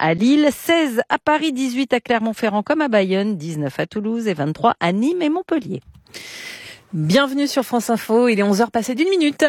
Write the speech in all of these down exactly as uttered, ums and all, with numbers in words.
à Lille, seize à Paris, dix-huit à Clermont-Ferrand comme à Bayonne, dix-neuf à Toulouse et vingt-trois à Nîmes et Montpellier. Bienvenue sur France Info, il est onze heures passées d'une minute.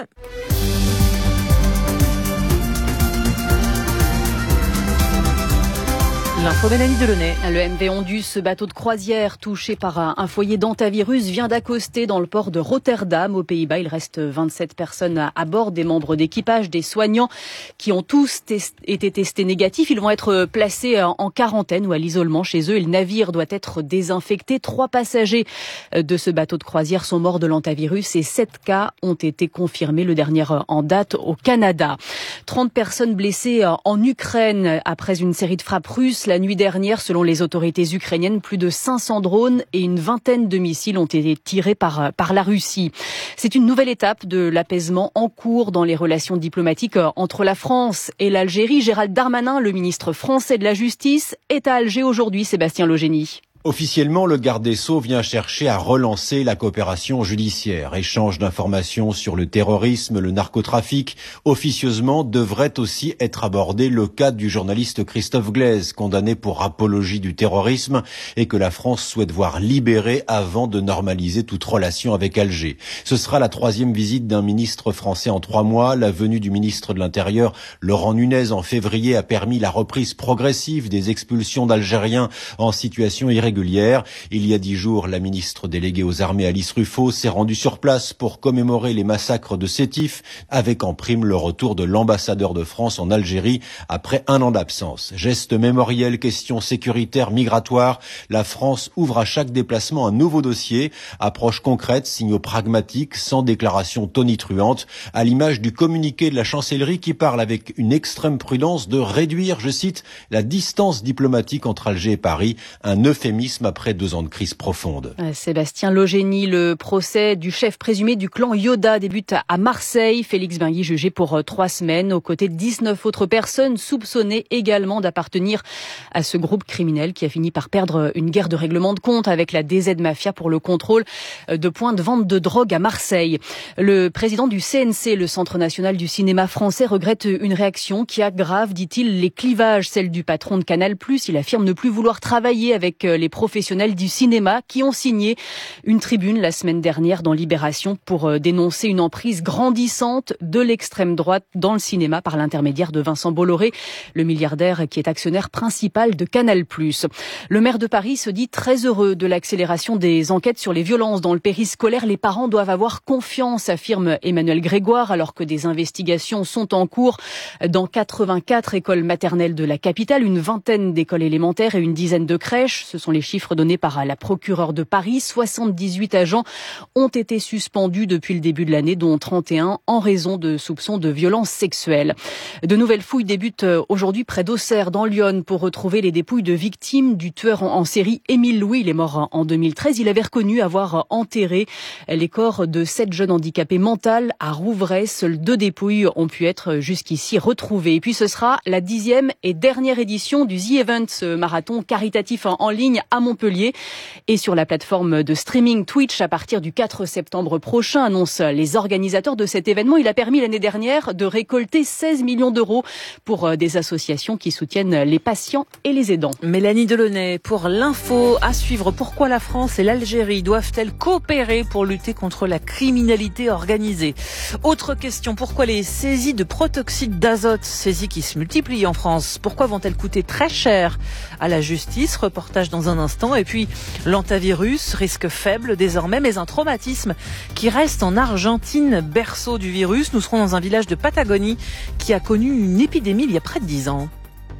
L'info Mélanie Delaunay. Le M V Ondus, ce bateau de croisière touché par un foyer d'hantavirus, vient d'accoster dans le port de Rotterdam aux Pays-Bas. Il reste vingt-sept personnes à bord, des membres d'équipage, des soignants qui ont tous test- été testés négatifs. Ils vont être placés en quarantaine ou à l'isolement chez eux. Et le navire doit être désinfecté. Trois passagers de ce bateau de croisière sont morts de l'hantavirus et sept cas ont été confirmés, le dernier en date au Canada. trente personnes blessées en Ukraine après une série de frappes russes. La nuit dernière, selon les autorités ukrainiennes, plus de cinq cents drones et une vingtaine de missiles ont été tirés par, par la Russie. C'est une nouvelle étape de l'apaisement en cours dans les relations diplomatiques entre la France et l'Algérie. Gérald Darmanin, le ministre français de la Justice, est à Alger aujourd'hui. Sébastien Logénie. Officiellement, le garde des Sceaux vient chercher à relancer la coopération judiciaire. Échange d'informations sur le terrorisme, le narcotrafic. Officieusement, devrait aussi être abordé le cas du journaliste Christophe Glaise, condamné pour apologie du terrorisme et que la France souhaite voir libéré avant de normaliser toute relation avec Alger. Ce sera la troisième visite d'un ministre français en trois mois. La venue du ministre de l'Intérieur, Laurent Nunez, en février, a permis la reprise progressive des expulsions d'Algériens en situation irrégulière. Il y a dix jours, la ministre déléguée aux armées Alice Ruffo s'est rendue sur place pour commémorer les massacres de Sétif, avec en prime le retour de l'ambassadeur de France en Algérie après un an d'absence. Geste mémoriel, question sécuritaire, migratoire. La France ouvre à chaque déplacement un nouveau dossier. Approche concrète, signaux pragmatiques, sans déclaration tonitruante, à l'image du communiqué de la chancellerie qui parle avec une extrême prudence de réduire, je cite, la distance diplomatique entre Alger et Paris, un euphémisme après deux ans de crise profonde. Sébastien Logénie, le procès du chef présumé du clan Yoda débute à Marseille. Félix Benguy jugé pour trois semaines aux côtés de dix-neuf autres personnes soupçonnées également d'appartenir à ce groupe criminel qui a fini par perdre une guerre de règlement de compte avec la D Z Mafia pour le contrôle de points de vente de drogue à Marseille. Le président du C N C, le Centre national du cinéma français, regrette une réaction qui aggrave, dit-il, les clivages, celle du patron de Canal plus. Il affirme ne plus vouloir travailler avec les professionnels du cinéma qui ont signé une tribune la semaine dernière dans Libération pour dénoncer une emprise grandissante de l'extrême droite dans le cinéma par l'intermédiaire de Vincent Bolloré, le milliardaire qui est actionnaire principal de Canal plus. Le maire de Paris se dit très heureux de l'accélération des enquêtes sur les violences dans le périscolaire. Les parents doivent avoir confiance, affirme Emmanuel Grégoire, alors que des investigations sont en cours dans quatre-vingt-quatre écoles maternelles de la capitale, une vingtaine d'écoles élémentaires et une dizaine de crèches. Ce sont les chiffres donnés par la procureure de Paris. soixante-dix-huit agents ont été suspendus depuis le début de l'année, dont trente et un en raison de soupçons de violences sexuelles. De nouvelles fouilles débutent aujourd'hui près d'Auxerre, dans l'Yonne, pour retrouver les dépouilles de victimes du tueur en série Émile Louis. Il est mort en deux mille treize. Il avait reconnu avoir enterré les corps de sept jeunes handicapés mentaux à Rouvray. Seules deux dépouilles ont pu être jusqu'ici retrouvées. Et puis ce sera la dixième et dernière édition du The Event, ce marathon caritatif en ligne à Montpellier et sur la plateforme de streaming Twitch à partir du quatre septembre prochain, annoncent les organisateurs de cet événement. Il a permis l'année dernière de récolter seize millions d'euros pour des associations qui soutiennent les patients et les aidants. Mélanie Delaunay pour l'info à suivre. Pourquoi la France et l'Algérie doivent-elles coopérer pour lutter contre la criminalité organisée? Autre question, pourquoi les saisies de protoxyde d'azote, saisies qui se multiplient en France, pourquoi vont-elles coûter très cher à la justice? Reportage dans un instant. Et puis l'hantavirus, risque faible désormais, mais un traumatisme qui reste en Argentine, berceau du virus. Nous serons dans un village de Patagonie qui a connu une épidémie il y a près de dix ans.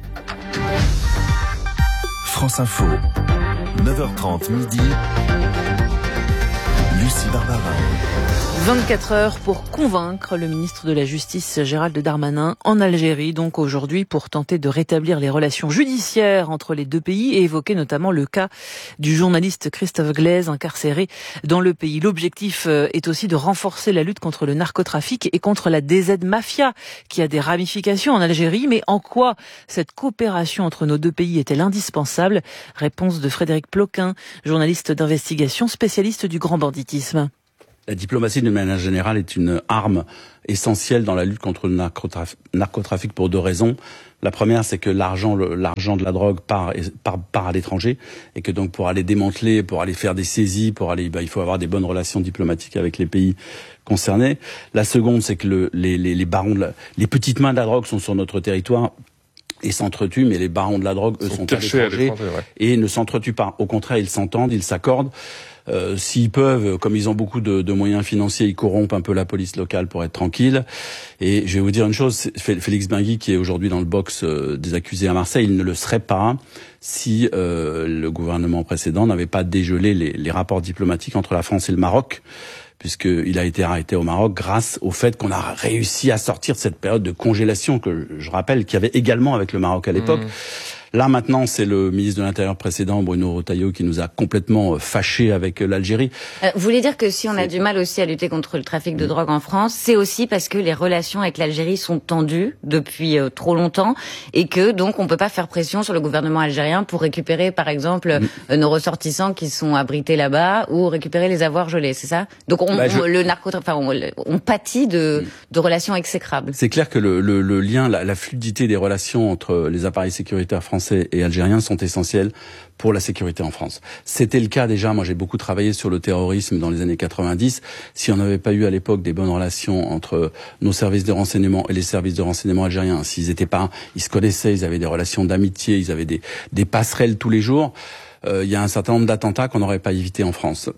France Info, neuf heures trente midi. Lucie Barbara. vingt-quatre heures pour convaincre le ministre de la Justice Gérald Darmanin en Algérie, donc aujourd'hui, pour tenter de rétablir les relations judiciaires entre les deux pays et évoquer notamment le cas du journaliste Christophe Glaise incarcéré dans le pays. L'objectif est aussi de renforcer la lutte contre le narcotrafic et contre la D Z Mafia qui a des ramifications en Algérie. Mais en quoi cette coopération entre nos deux pays est-elle indispensable? Réponse de Frédéric Ploquin, journaliste d'investigation, spécialiste du grand banditisme. La diplomatie, d'une manière générale, est une arme essentielle dans la lutte contre le narcotrafic, narcotrafic pour deux raisons. La première, c'est que l'argent, le, l'argent de la drogue part, part, part à l'étranger, et que donc pour aller démanteler, pour aller faire des saisies, pour aller, bah, il faut avoir des bonnes relations diplomatiques avec les pays concernés. La seconde, c'est que le, les, les, les barons, de la, les petites mains de la drogue sont sur notre territoire et s'entretuent, mais les barons de la drogue, eux, sont, sont cachés à l'étranger, ouais. Et ne s'entretuent pas. Au contraire, ils s'entendent, ils s'accordent. Euh, s'ils peuvent, comme ils ont beaucoup de, de moyens financiers, ils corrompent un peu la police locale pour être tranquilles. Et je vais vous dire une chose, Félix Benguy, qui est aujourd'hui dans le box euh, des accusés à Marseille, il ne le serait pas si euh, le gouvernement précédent n'avait pas dégelé les, les rapports diplomatiques entre la France et le Maroc, puisqu'il a été arrêté au Maroc grâce au fait qu'on a réussi à sortir de cette période de congélation que je rappelle qu'il y avait également avec le Maroc à l'époque. Mmh. Là, maintenant, c'est le ministre de l'Intérieur précédent, Bruno Retailleau, qui nous a complètement fâchés avec l'Algérie. Euh, vous voulez dire que si on a c'est... du mal aussi à lutter contre le trafic de mmh. drogue en France, c'est aussi parce que les relations avec l'Algérie sont tendues depuis euh, trop longtemps et que, donc, on peut pas faire pression sur le gouvernement algérien pour récupérer, par exemple, mmh. euh, nos ressortissants qui sont abrités là-bas ou récupérer les avoirs gelés, c'est ça? Donc, on, bah, je... on, le narcotrafic, enfin, on, on pâtit de, mmh. de relations exécrables. C'est clair que le, le, le lien, la, la fluidité des relations entre les appareils sécuritaires français et algériens sont essentiels pour la sécurité en France. C'était le cas déjà, moi j'ai beaucoup travaillé sur le terrorisme dans les années quatre-vingt-dix. Si on n'avait pas eu à l'époque des bonnes relations entre nos services de renseignement et les services de renseignement algériens, s'ils étaient pas, ils se connaissaient, ils avaient des relations d'amitié, ils avaient des, des passerelles tous les jours, euh, il y a un certain nombre d'attentats qu'on n'aurait pas évités en France.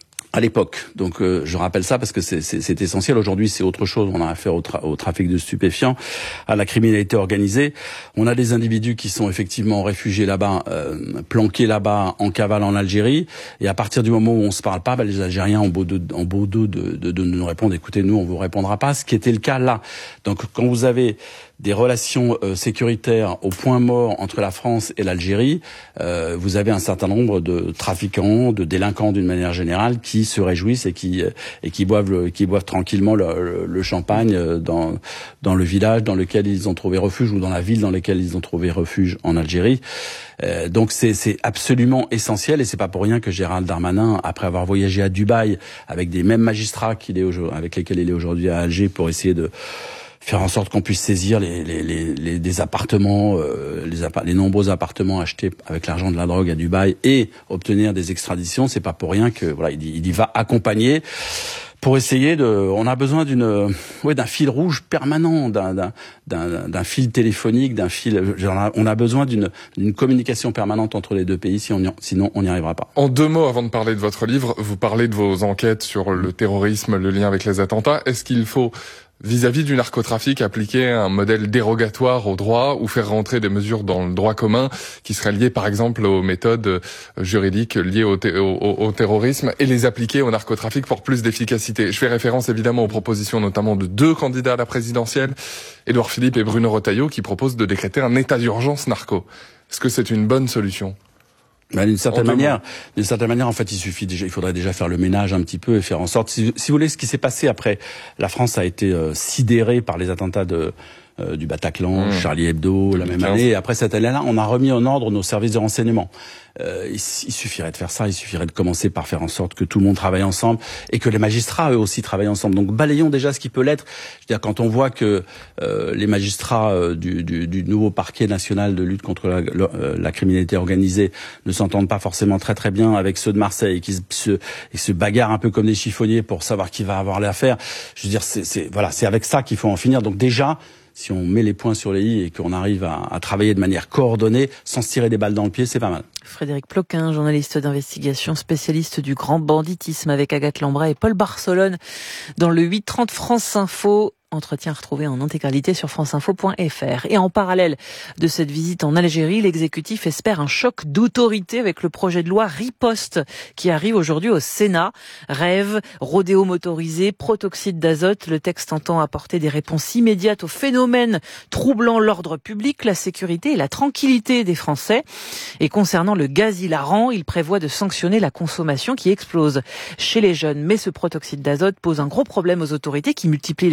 À l'époque, donc euh, je rappelle ça parce que c'est, c'est, c'est essentiel. Aujourd'hui, c'est autre chose. On a affaire au, tra- au trafic de stupéfiants, à la criminalité organisée. On a des individus qui sont effectivement réfugiés là-bas, euh, planqués là-bas, en cavale en Algérie. Et à partir du moment où on se parle pas, bah, les Algériens ont beau de, en beau dos de, de, de nous répondre. Écoutez, nous, on vous répondra pas. Ce qui était le cas là. Donc, quand vous avez des relations euh, sécuritaires au point mort entre la France et l'Algérie, euh, vous avez un certain nombre de trafiquants, de délinquants d'une manière générale, qui se réjouissent et qui et qui boivent le, qui boivent tranquillement le, le, le champagne dans dans le village dans lequel ils ont trouvé refuge ou dans la ville dans laquelle ils ont trouvé refuge en Algérie. Euh, donc c'est c'est absolument essentiel et c'est pas pour rien que Gérald Darmanin, après avoir voyagé à Dubaï avec des mêmes magistrats qu'il est avec lesquels il est aujourd'hui à Alger pour essayer de faire en sorte qu'on puisse saisir les, les, les, les des appartements, euh, les, appa- les nombreux appartements achetés avec l'argent de la drogue à Dubaï et obtenir des extraditions. C'est pas pour rien que voilà, il, il y va accompagner pour essayer de. On a besoin d'une, ouais, d'un fil rouge permanent, d'un, d'un, d'un, d'un fil téléphonique, d'un fil. On a besoin d'une, d'une communication permanente entre les deux pays. Si on y, sinon, on n'y arrivera pas. En deux mots, avant de parler de votre livre, vous parlez de vos enquêtes sur le terrorisme, le lien avec les attentats. Est-ce qu'il faut, vis-à-vis du narcotrafic, appliquer un modèle dérogatoire au droit ou faire rentrer des mesures dans le droit commun qui seraient liées par exemple aux méthodes juridiques liées au, te- au, au terrorisme et les appliquer au narcotrafic pour plus d'efficacité? Je fais référence évidemment aux propositions notamment de deux candidats à la présidentielle, Édouard Philippe et Bruno Retailleau, qui proposent de décréter un état d'urgence narco. Est-ce que c'est une bonne solution? Ben, d'une certaine manière, d'une certaine manière, en fait, il suffit déjà, il faudrait déjà faire le ménage un petit peu et faire en sorte, si, si vous voulez, ce qui s'est passé après, la France a été euh, sidérée par les attentats de euh, du Bataclan, mmh. Charlie Hebdo, la même année. Et après cette année-là, on a remis en ordre nos services de renseignement. Euh, il, il suffirait de faire ça, il suffirait de commencer par faire en sorte que tout le monde travaille ensemble et que les magistrats, eux aussi, travaillent ensemble. Donc, balayons déjà ce qui peut l'être. Je veux dire, quand on voit que euh, les magistrats euh, du, du, du nouveau parquet national de lutte contre la, la, la criminalité organisée ne s'entendent pas forcément très très bien avec ceux de Marseille et qui se, se, et se bagarrent un peu comme des chiffonniers pour savoir qui va avoir l'affaire. Je veux dire, c'est, c'est, voilà, c'est avec ça qu'il faut en finir. Donc déjà, si on met les points sur les i et qu'on arrive à, à travailler de manière coordonnée, sans se tirer des balles dans le pied, c'est pas mal. Frédéric Ploquin, journaliste d'investigation, spécialiste du grand banditisme avec Agathe Lambray et Paul Barcelone dans le huit trente France Info. Entretien retrouvé en intégralité sur franceinfo point f r. Et en parallèle de cette visite en Algérie, l'exécutif espère un choc d'autorité avec le projet de loi Riposte qui arrive aujourd'hui au Sénat. Rêve, rodéo motorisé, protoxyde d'azote. Le texte entend apporter des réponses immédiates aux phénomènes troublant l'ordre public, la sécurité et la tranquillité des Français. Et concernant le gaz hilarant, il prévoit de sanctionner la consommation qui explose chez les jeunes. Mais ce protoxyde d'azote pose un gros problème aux autorités qui multiplient les saisies.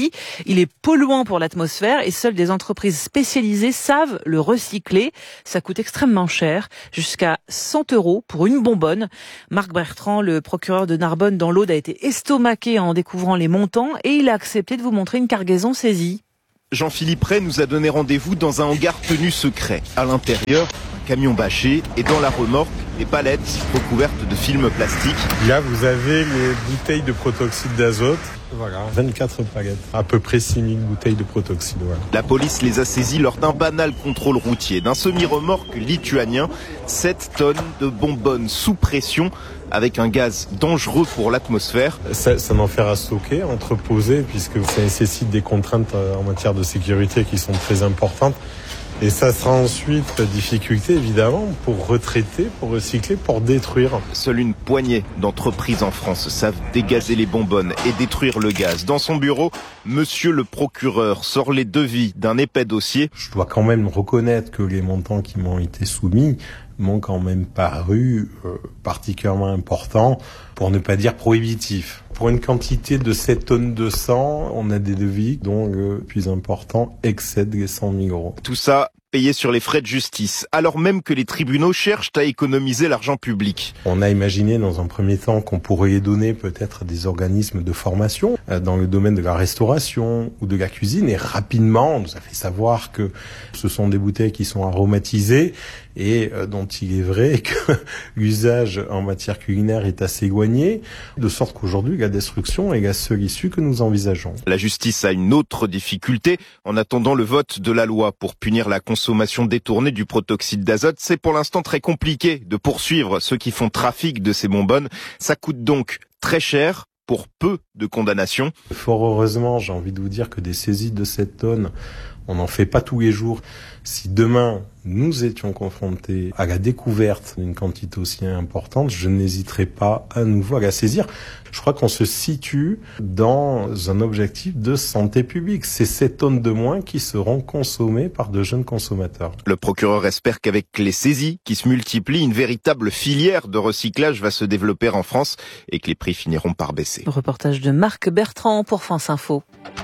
plastique. Il est polluant pour l'atmosphère et seules des entreprises spécialisées savent le recycler. Ça coûte extrêmement cher, jusqu'à cent euros pour une bonbonne. Marc Bertrand, le procureur de Narbonne dans l'Aude, a été estomaqué en découvrant les montants et il a accepté de vous montrer une cargaison saisie. Jean-Philippe Ray nous a donné rendez-vous dans un hangar tenu secret. À l'intérieur, un camion bâché et dans la remorque, des palettes recouvertes de film plastique. Là, vous avez les bouteilles de protoxyde d'azote. Voilà, vingt-quatre palettes, à peu près six mille bouteilles de protoxyde. Voilà. La police les a saisies lors d'un banal contrôle routier. D'un semi-remorque lituanien, sept tonnes de bonbonnes sous pression avec un gaz dangereux pour l'atmosphère. Ça, ça n'en fera stocker, entreposer, puisque ça nécessite des contraintes en matière de sécurité qui sont très importantes. Et ça sera ensuite difficulté, évidemment, pour retraiter, pour recycler, pour détruire. Seule une poignée d'entreprises en France savent dégazer les bonbonnes et détruire le gaz. Dans son bureau, monsieur le procureur sort les devis d'un épais dossier. Je dois quand même reconnaître que les montants qui m'ont été soumis m'ont quand même paru euh, particulièrement importants, pour ne pas dire prohibitifs. Pour une quantité de sept tonnes de sang, on a des devis dont le plus important excède les cent mille euros. Tout ça payé sur les frais de justice, alors même que les tribunaux cherchent à économiser l'argent public. On a imaginé dans un premier temps qu'on pourrait les donner peut-être à des organismes de formation dans le domaine de la restauration ou de la cuisine, et rapidement on nous a fait savoir que ce sont des bouteilles qui sont aromatisées et dont il est vrai que l'usage en matière culinaire est assez éloigné, de sorte qu'aujourd'hui la destruction est la seule issue que nous envisageons. La justice a une autre difficulté. En attendant le vote de la loi pour punir la consommation détournée du protoxyde d'azote, c'est pour l'instant très compliqué de poursuivre ceux qui font trafic de ces bonbonnes. Ça coûte donc très cher pour peu de condamnations. Fort heureusement, j'ai envie de vous dire que des saisies de cette tonne, on n'en fait pas tous les jours. Si demain, nous étions confrontés à la découverte d'une quantité aussi importante, je n'hésiterai pas à nouveau à la saisir. Je crois qu'on se situe dans un objectif de santé publique. C'est ces tonnes de moins qui seront consommées par de jeunes consommateurs. Le procureur espère qu'avec les saisies qui se multiplient, une véritable filière de recyclage va se développer en France et que les prix finiront par baisser. Reportage de Marc Bertrand pour France Info.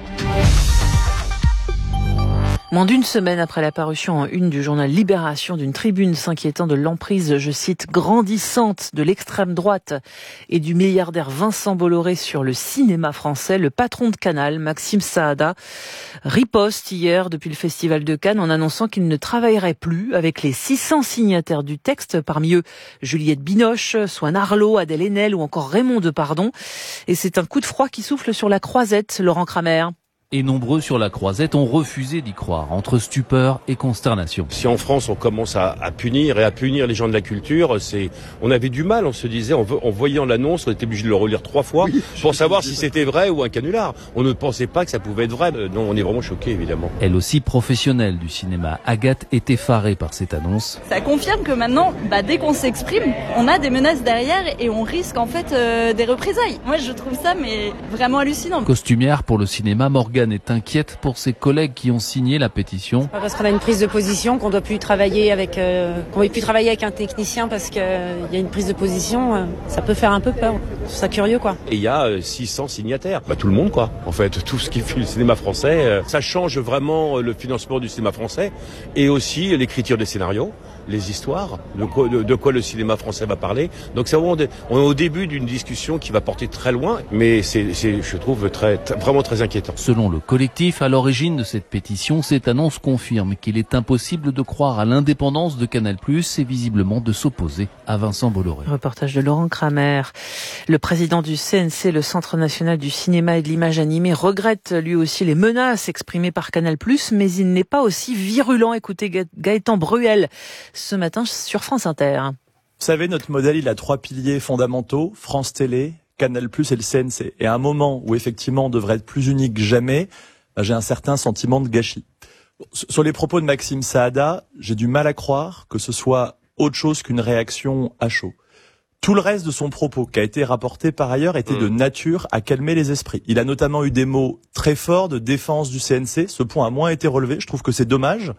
Moins d'une semaine après la parution en une du journal Libération d'une tribune s'inquiétant de l'emprise, je cite, grandissante de l'extrême droite et du milliardaire Vincent Bolloré sur le cinéma français, le patron de Canal, Maxime Saada, riposte hier depuis le Festival de Cannes en annonçant qu'il ne travaillerait plus avec les six cents signataires du texte, parmi eux Juliette Binoche, Swan Arlo, Adèle Haenel ou encore Raymond Depardon. Et c'est un coup de froid qui souffle sur la croisette, Laurent Kramer. Et nombreux sur la croisette ont refusé d'y croire, entre stupeur et consternation. Si en France on commence à, à punir et à punir les gens de la culture, c'est, on avait du mal, on se disait, en, en voyant l'annonce, on était obligé de le relire trois fois oui, pour savoir si c'était vrai ou un canular. On ne pensait pas que ça pouvait être vrai. Non, on est vraiment choqués, évidemment. Elle aussi professionnelle du cinéma, Agathe est effarée par cette annonce. Ça confirme que maintenant, bah, dès qu'on s'exprime, on a des menaces derrière et on risque en fait euh, des représailles. Moi, je trouve ça mais vraiment hallucinant. Costumière pour le cinéma, Morgane est inquiète pour ses collègues qui ont signé la pétition. Parce qu'on a une prise de position, qu'on doit plus travailler avec, euh, qu'on ne doit plus travailler avec un technicien parce qu'il euh, y a une prise de position, euh, ça peut faire un peu peur. Je trouve ça curieux, quoi. Et il y a euh, six cents signataires. Bah, tout le monde, quoi. En fait, tout ce qui fait le cinéma français, euh, ça change vraiment le financement du cinéma français et aussi l'écriture des scénarios, les histoires, de quoi, de, de quoi le cinéma français va parler. Donc c'est vraiment, on est au début d'une discussion qui va porter très loin, mais c'est, c'est je trouve, très, très, vraiment très inquiétant. Selon le collectif à l'origine de cette pétition, cette annonce confirme qu'il est impossible de croire à l'indépendance de Canal+, et visiblement de s'opposer à Vincent Bolloré. Reportage de Laurent Kramer. Le président du C N C, le Centre national du cinéma et de l'image animée, regrette lui aussi les menaces exprimées par Canal+, mais il n'est pas aussi virulent. Écoutez Gaëtan Bruel ce matin sur France Inter. Vous savez, notre modèle, il a trois piliers fondamentaux, France Télé, Canal+, et le C N C. Et à un moment où effectivement on devrait être plus unique que jamais, j'ai un certain sentiment de gâchis. Sur les propos de Maxime Saada, j'ai du mal à croire que ce soit autre chose qu'une réaction à chaud. Tout le reste de son propos, qui a été rapporté par ailleurs, était de nature à calmer les esprits. Il a notamment eu des mots très forts de défense du C N C. Ce point a moins été relevé. Je trouve que c'est dommage,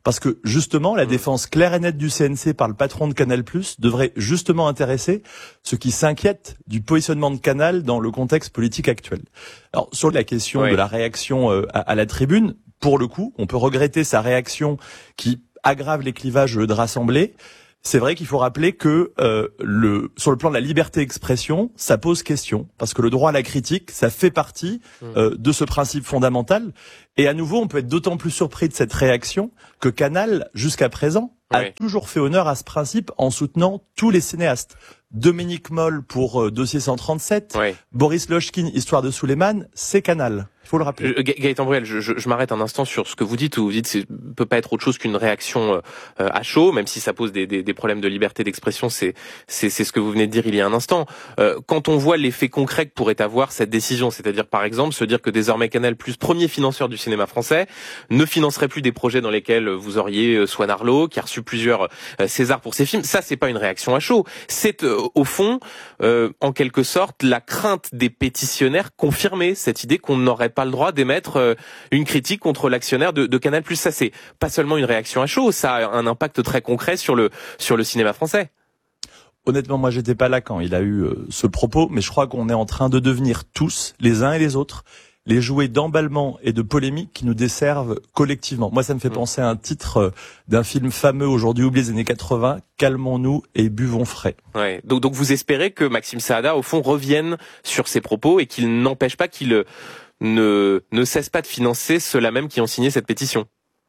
Parce que justement, la défense claire et nette du C N C par le patron de Canal+, devrait justement intéresser ceux qui s'inquiètent du positionnement de Canal dans le contexte politique actuel. Alors, sur la question oui. de la réaction euh, à, à la tribune, pour le coup, on peut regretter sa réaction qui aggrave les clivages de l'Assemblée. C'est vrai qu'il faut rappeler que euh, le sur le plan de la liberté d'expression, ça pose question parce que le droit à la critique, ça fait partie euh, de ce principe fondamental. Et à nouveau, on peut être d'autant plus surpris de cette réaction que Canal, jusqu'à présent, a oui. toujours fait honneur à ce principe en soutenant tous les cinéastes. Dominique Moll pour euh, Dossier cent trente-sept, oui. Boris Lochkin, Histoire de Souleymane, c'est Canal. Il faut le rappeler. Je, Gaëtan Bruel, je, je, je m'arrête un instant sur ce que vous dites, où vous dites que ça peut pas être autre chose qu'une réaction euh, à chaud, même si ça pose des, des, des problèmes de liberté d'expression, c'est, c'est, c'est ce que vous venez de dire il y a un instant. Euh, quand on voit l'effet concret que pourrait avoir cette décision, c'est-à-dire par exemple se dire que désormais Canal+, premier financeur du cinéma français, ne financerait plus des projets dans lesquels vous auriez Swan Arlo, qui a reçu plusieurs euh, Césars pour ses films, ça c'est pas une réaction à chaud, c'est euh, au fond, euh, en quelque sorte, la crainte des pétitionnaires confirmée, cette idée qu'on n'aurait pas le droit d'émettre euh, une critique contre l'actionnaire de, de Canal+. Ça, c'est pas seulement une réaction à chaud, ça a un impact très concret sur le sur le cinéma français. Honnêtement, moi, j'étais pas là quand il a eu euh, ce propos, mais je crois qu'on est en train de devenir tous, les uns et les autres, les jouets d'emballement et de polémique qui nous desservent collectivement. Moi, ça me fait mmh. penser à un titre d'un film fameux aujourd'hui oublié des années quatre-vingts, Calmons-nous et buvons frais. Ouais. Donc, donc vous espérez que Maxime Saada, au fond, revienne sur ses propos et qu'il n'empêche pas qu'il ne, ne cesse pas de financer ceux-là même qui ont signé cette pétition.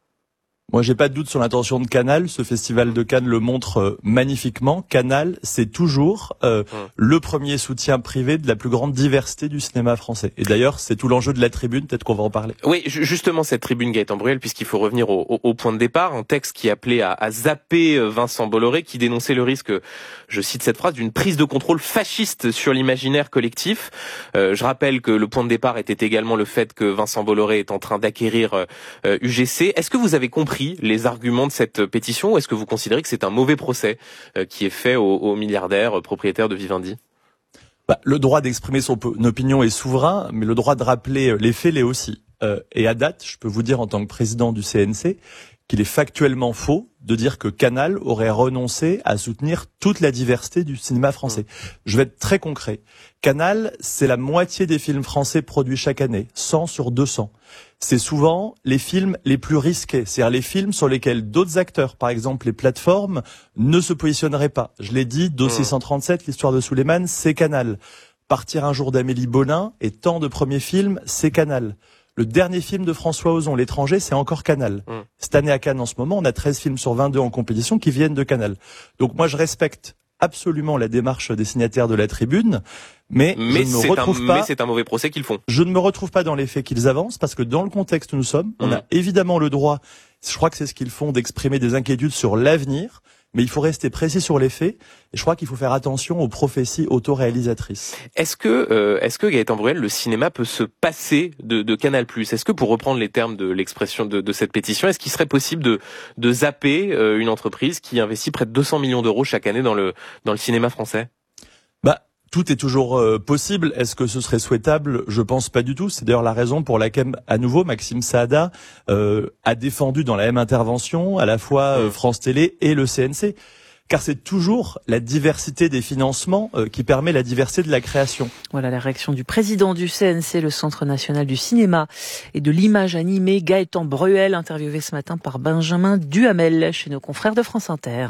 Moi, j'ai pas de doute sur l'intention de Canal. Ce festival de Cannes le montre euh, magnifiquement. Canal, c'est toujours euh, mmh. le premier soutien privé de la plus grande diversité du cinéma français. Et d'ailleurs, c'est tout l'enjeu de la tribune. Peut-être qu'on va en parler. Oui, justement, cette tribune, Gaëtan Bruel, puisqu'il faut revenir au, au, au point de départ, un texte qui appelait à, à zapper Vincent Bolloré, qui dénonçait le risque, je cite cette phrase, d'une prise de contrôle fasciste sur l'imaginaire collectif. Euh, je rappelle que le point de départ était également le fait que Vincent Bolloré est en train d'acquérir euh, U G C. Est-ce que vous avez compris les arguments de cette pétition, ou est-ce que vous considérez que c'est un mauvais procès euh, qui est fait aux, aux milliardaires euh, propriétaires de Vivendi ? Bah, le droit d'exprimer son opinion est souverain, mais le droit de rappeler les faits l'est aussi. Euh, et à date, je peux vous dire en tant que président du C N C qu'il est factuellement faux de dire que Canal aurait renoncé à soutenir toute la diversité du cinéma français. Mmh. Je vais être très concret. Canal, c'est la moitié des films français produits chaque année, cent sur deux cents. C'est souvent les films les plus risqués, c'est-à-dire les films sur lesquels d'autres acteurs, par exemple les plateformes, ne se positionneraient pas. Je l'ai dit, Dossier mmh. cent trente-sept, l'histoire de Souleymane, c'est Canal. Partir un jour d'Amélie Bollin et tant de premiers films, c'est Canal. Le dernier film de François Ozon, L'étranger, c'est encore Canal. Mmh. Cette année à Cannes, en ce moment, on a treize films sur vingt-deux en compétition qui viennent de Canal. Donc moi, je respecte absolument la démarche des signataires de la tribune, mais, mais je ne me retrouve un, pas. Mais c'est un mauvais procès qu'ils font. Je ne me retrouve pas dans les faits qu'ils avancent, parce que dans le contexte où nous sommes, mmh. on a évidemment le droit, je crois que c'est ce qu'ils font, d'exprimer des inquiétudes sur l'avenir. Mais il faut rester précis sur les faits, et je crois qu'il faut faire attention aux prophéties autoréalisatrices. Est-ce que, euh, est-ce que Gaëtan Bruel, le cinéma peut se passer de, de Canal+. Est-ce que, pour reprendre les termes de l'expression de, de cette pétition, est-ce qu'il serait possible de, de zapper euh, une entreprise qui investit près de deux cents millions d'euros chaque année dans le, dans le cinéma français ? Bah, tout est toujours euh, possible. Est-ce que ce serait souhaitable ? Je pense pas du tout. C'est d'ailleurs la raison pour laquelle, à nouveau, Maxime Saada euh, a défendu dans la même intervention à la fois euh, France Télé et le C N C. Car c'est toujours la diversité des financements euh, qui permet la diversité de la création. Voilà la réaction du président du C N C, le Centre national du cinéma et de l'image animée, Gaëtan Bruel, interviewé ce matin par Benjamin Duhamel chez nos confrères de France Inter.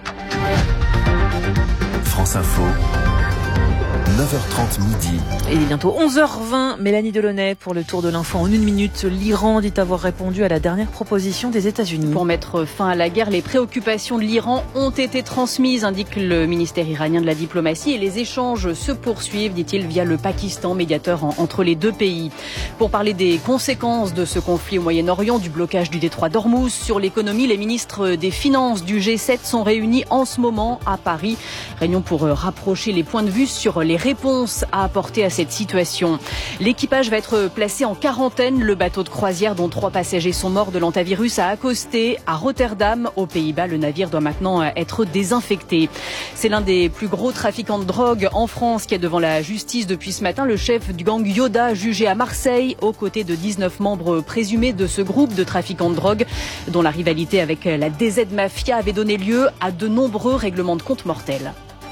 France Info. neuf heures trente midi. Et il est bientôt onze heures vingt, Mélanie Delaunay pour le tour de l'info en une minute. L'Iran dit avoir répondu à la dernière proposition des États-Unis. Pour mettre fin à la guerre, les préoccupations de l'Iran ont été transmises, indique le ministère iranien de la diplomatie, et les échanges se poursuivent, dit-il, via le Pakistan, médiateur en, entre les deux pays. Pour parler des conséquences de ce conflit au Moyen-Orient, du blocage du détroit d'Ormuz, sur l'économie, les ministres des Finances du G sept sont réunis en ce moment à Paris. Réunion pour rapprocher les points de vue sur les les réponses à apporter à cette situation. L'équipage va être placé en quarantaine. Le bateau de croisière dont trois passagers sont morts de l'hantavirus a accosté à Rotterdam, aux Pays-Bas. Le navire doit maintenant être désinfecté. C'est l'un des plus gros trafiquants de drogue en France qui est devant la justice depuis ce matin. Le chef du gang Yoda, jugé à Marseille, aux côtés de dix-neuf membres présumés de ce groupe de trafiquants de drogue, dont la rivalité avec la D Z Mafia avait donné lieu à de nombreux règlements de compte mortels.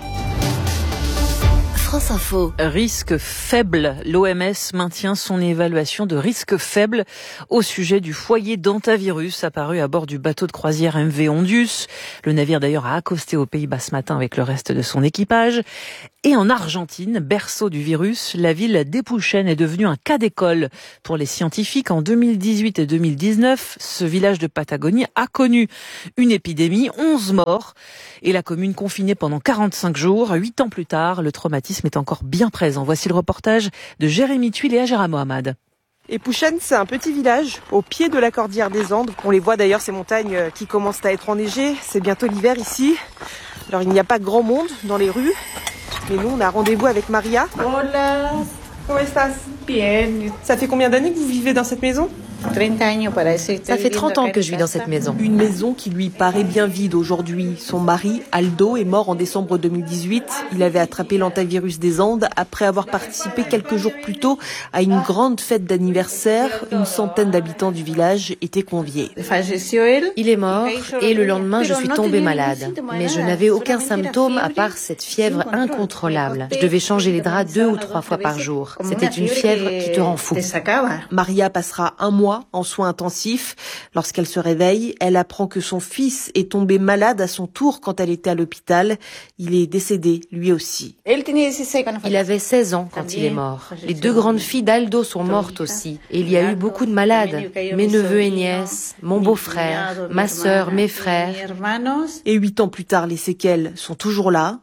France Info. Risque faible. L'O M S maintient son évaluation de risque faible au sujet du foyer d'hantavirus apparu à bord du bateau de croisière M V Ondius. Le navire d'ailleurs a accosté aux Pays-Bas ce matin avec le reste de son équipage. Et en Argentine, berceau du virus, la ville d'Epouchen est devenue un cas d'école pour les scientifiques. En deux mille dix-huit et deux mille dix-neuf, ce village de Patagonie a connu une épidémie, onze morts, et la commune confinée pendant quarante-cinq jours. Huit ans plus tard, le traumatisme est encore bien présent. Voici le reportage de Jérémy Tuile et Ajara Mohamed. Epouchen, c'est un petit village au pied de la cordillère des Andes. On les voit d'ailleurs, ces montagnes qui commencent à être enneigées. C'est bientôt l'hiver ici. Alors il n'y a pas grand monde dans les rues. Mais nous, on a rendez-vous avec Maria. Hola, ¿cómo estás? Bien. Ça fait combien d'années que vous vivez dans cette maison? Ça fait trente ans que je vis dans cette maison. Une maison qui lui paraît bien vide aujourd'hui. Son mari, Aldo, est mort en décembre deux mille dix-huit. Il avait attrapé l'hantavirus des Andes après avoir participé quelques jours plus tôt à une grande fête d'anniversaire. Une centaine d'habitants du village étaient conviés. Il est mort et le lendemain, je suis tombée malade. Mais je n'avais aucun symptôme à part cette fièvre incontrôlable. Je devais changer les draps deux ou trois fois par jour. C'était une fièvre qui te rend fou. Maria passera un mois en soins intensifs. Lorsqu'elle se réveille, elle apprend que son fils est tombé malade à son tour quand elle était à l'hôpital. Il est décédé, lui aussi. Il avait seize ans quand il est mort. Les deux grandes filles d'Aldo sont mortes aussi. Et il y a eu beaucoup de malades. Mes neveux et nièces, mon beau-frère, ma sœur, mes frères. Et huit ans plus tard, les séquelles sont toujours là.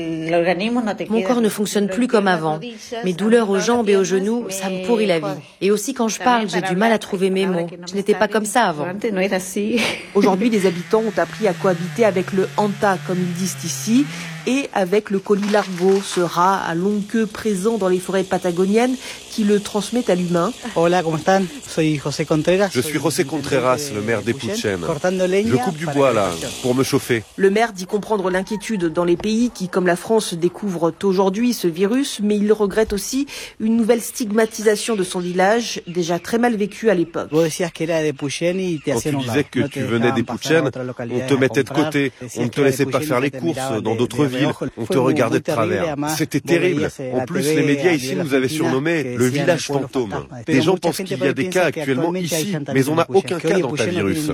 Mon corps ne fonctionne plus comme avant. Mes douleurs aux jambes et aux genoux, ça me pourrit la vie. Et aussi quand je parle, j'ai du mal à trouver mes mots. Je n'étais pas comme ça avant. Aujourd'hui, les habitants ont appris à cohabiter avec le hanta, comme ils disent ici, et avec le colilargo, ce rat à longue queue présent dans les forêts patagoniennes qui le transmet à l'humain. Hola, ¿cómo están? Soy José Contreras. Je suis José Contreras, le maire d'Epouchen. Je coupe du bois là, pour me chauffer. Le maire dit comprendre l'inquiétude dans les pays qui, comme la France, découvrent aujourd'hui ce virus, mais il regrette aussi une nouvelle stigmatisation de son village, déjà très mal vécu à l'époque. Quand tu disais que tu venais d'Epouchen, on te mettait de côté, on ne te laissait pas faire les courses dans d'autres villes. On te regardait de travers. C'était terrible. En plus, les médias ici nous avaient surnommé le village fantôme. Des gens pensent qu'il y a des cas actuellement ici, mais on n'a aucun cas d'hantavirus.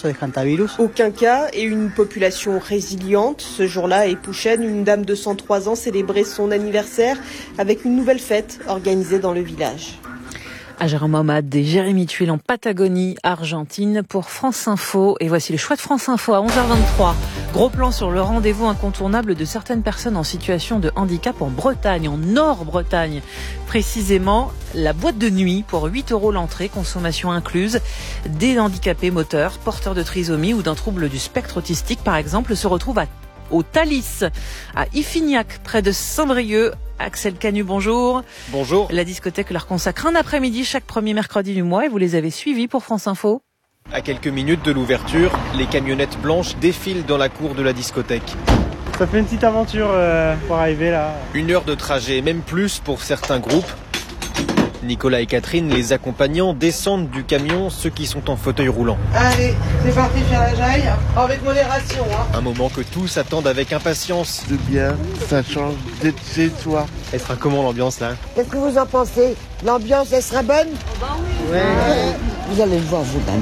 Aucun cas et une population résiliente. Ce jour-là, à Epouchen, une dame de cent trois ans célébrait son anniversaire avec une nouvelle fête organisée dans le village. Ajara Mohamed et Jérémy Tuile en Patagonie, Argentine pour France Info. Et voici les choix de France Info à onze heures vingt-trois. Gros plan sur le rendez-vous incontournable de certaines personnes en situation de handicap en Bretagne, en Nord-Bretagne. Précisément, la boîte de nuit pour huit euros l'entrée, consommation incluse. Des handicapés moteurs, porteurs de trisomie ou d'un trouble du spectre autistique par exemple, se retrouvent à au Thalys, à Iffignac, près de Saint-Brieuc. Axel Canu, bonjour. Bonjour. La discothèque leur consacre un après-midi chaque premier mercredi du mois et vous les avez suivis pour France Info. À quelques minutes de l'ouverture, les camionnettes blanches défilent dans la cour de la discothèque. Ça fait une petite aventure euh, pour arriver là. Une heure de trajet, même plus pour certains groupes. Nicolas et Catherine, les accompagnants, descendent du camion, ceux qui sont en fauteuil roulant. Allez, c'est parti faire la jaille, avec modération. Hein. Un moment que tous attendent avec impatience. C'est bien, ça change d'être chez toi. Elle sera comment l'ambiance là? Qu'est-ce que vous en pensez? L'ambiance, elle sera bonne? Oh bah oui. Ouais. Ouais. Vous allez le voir vous-même.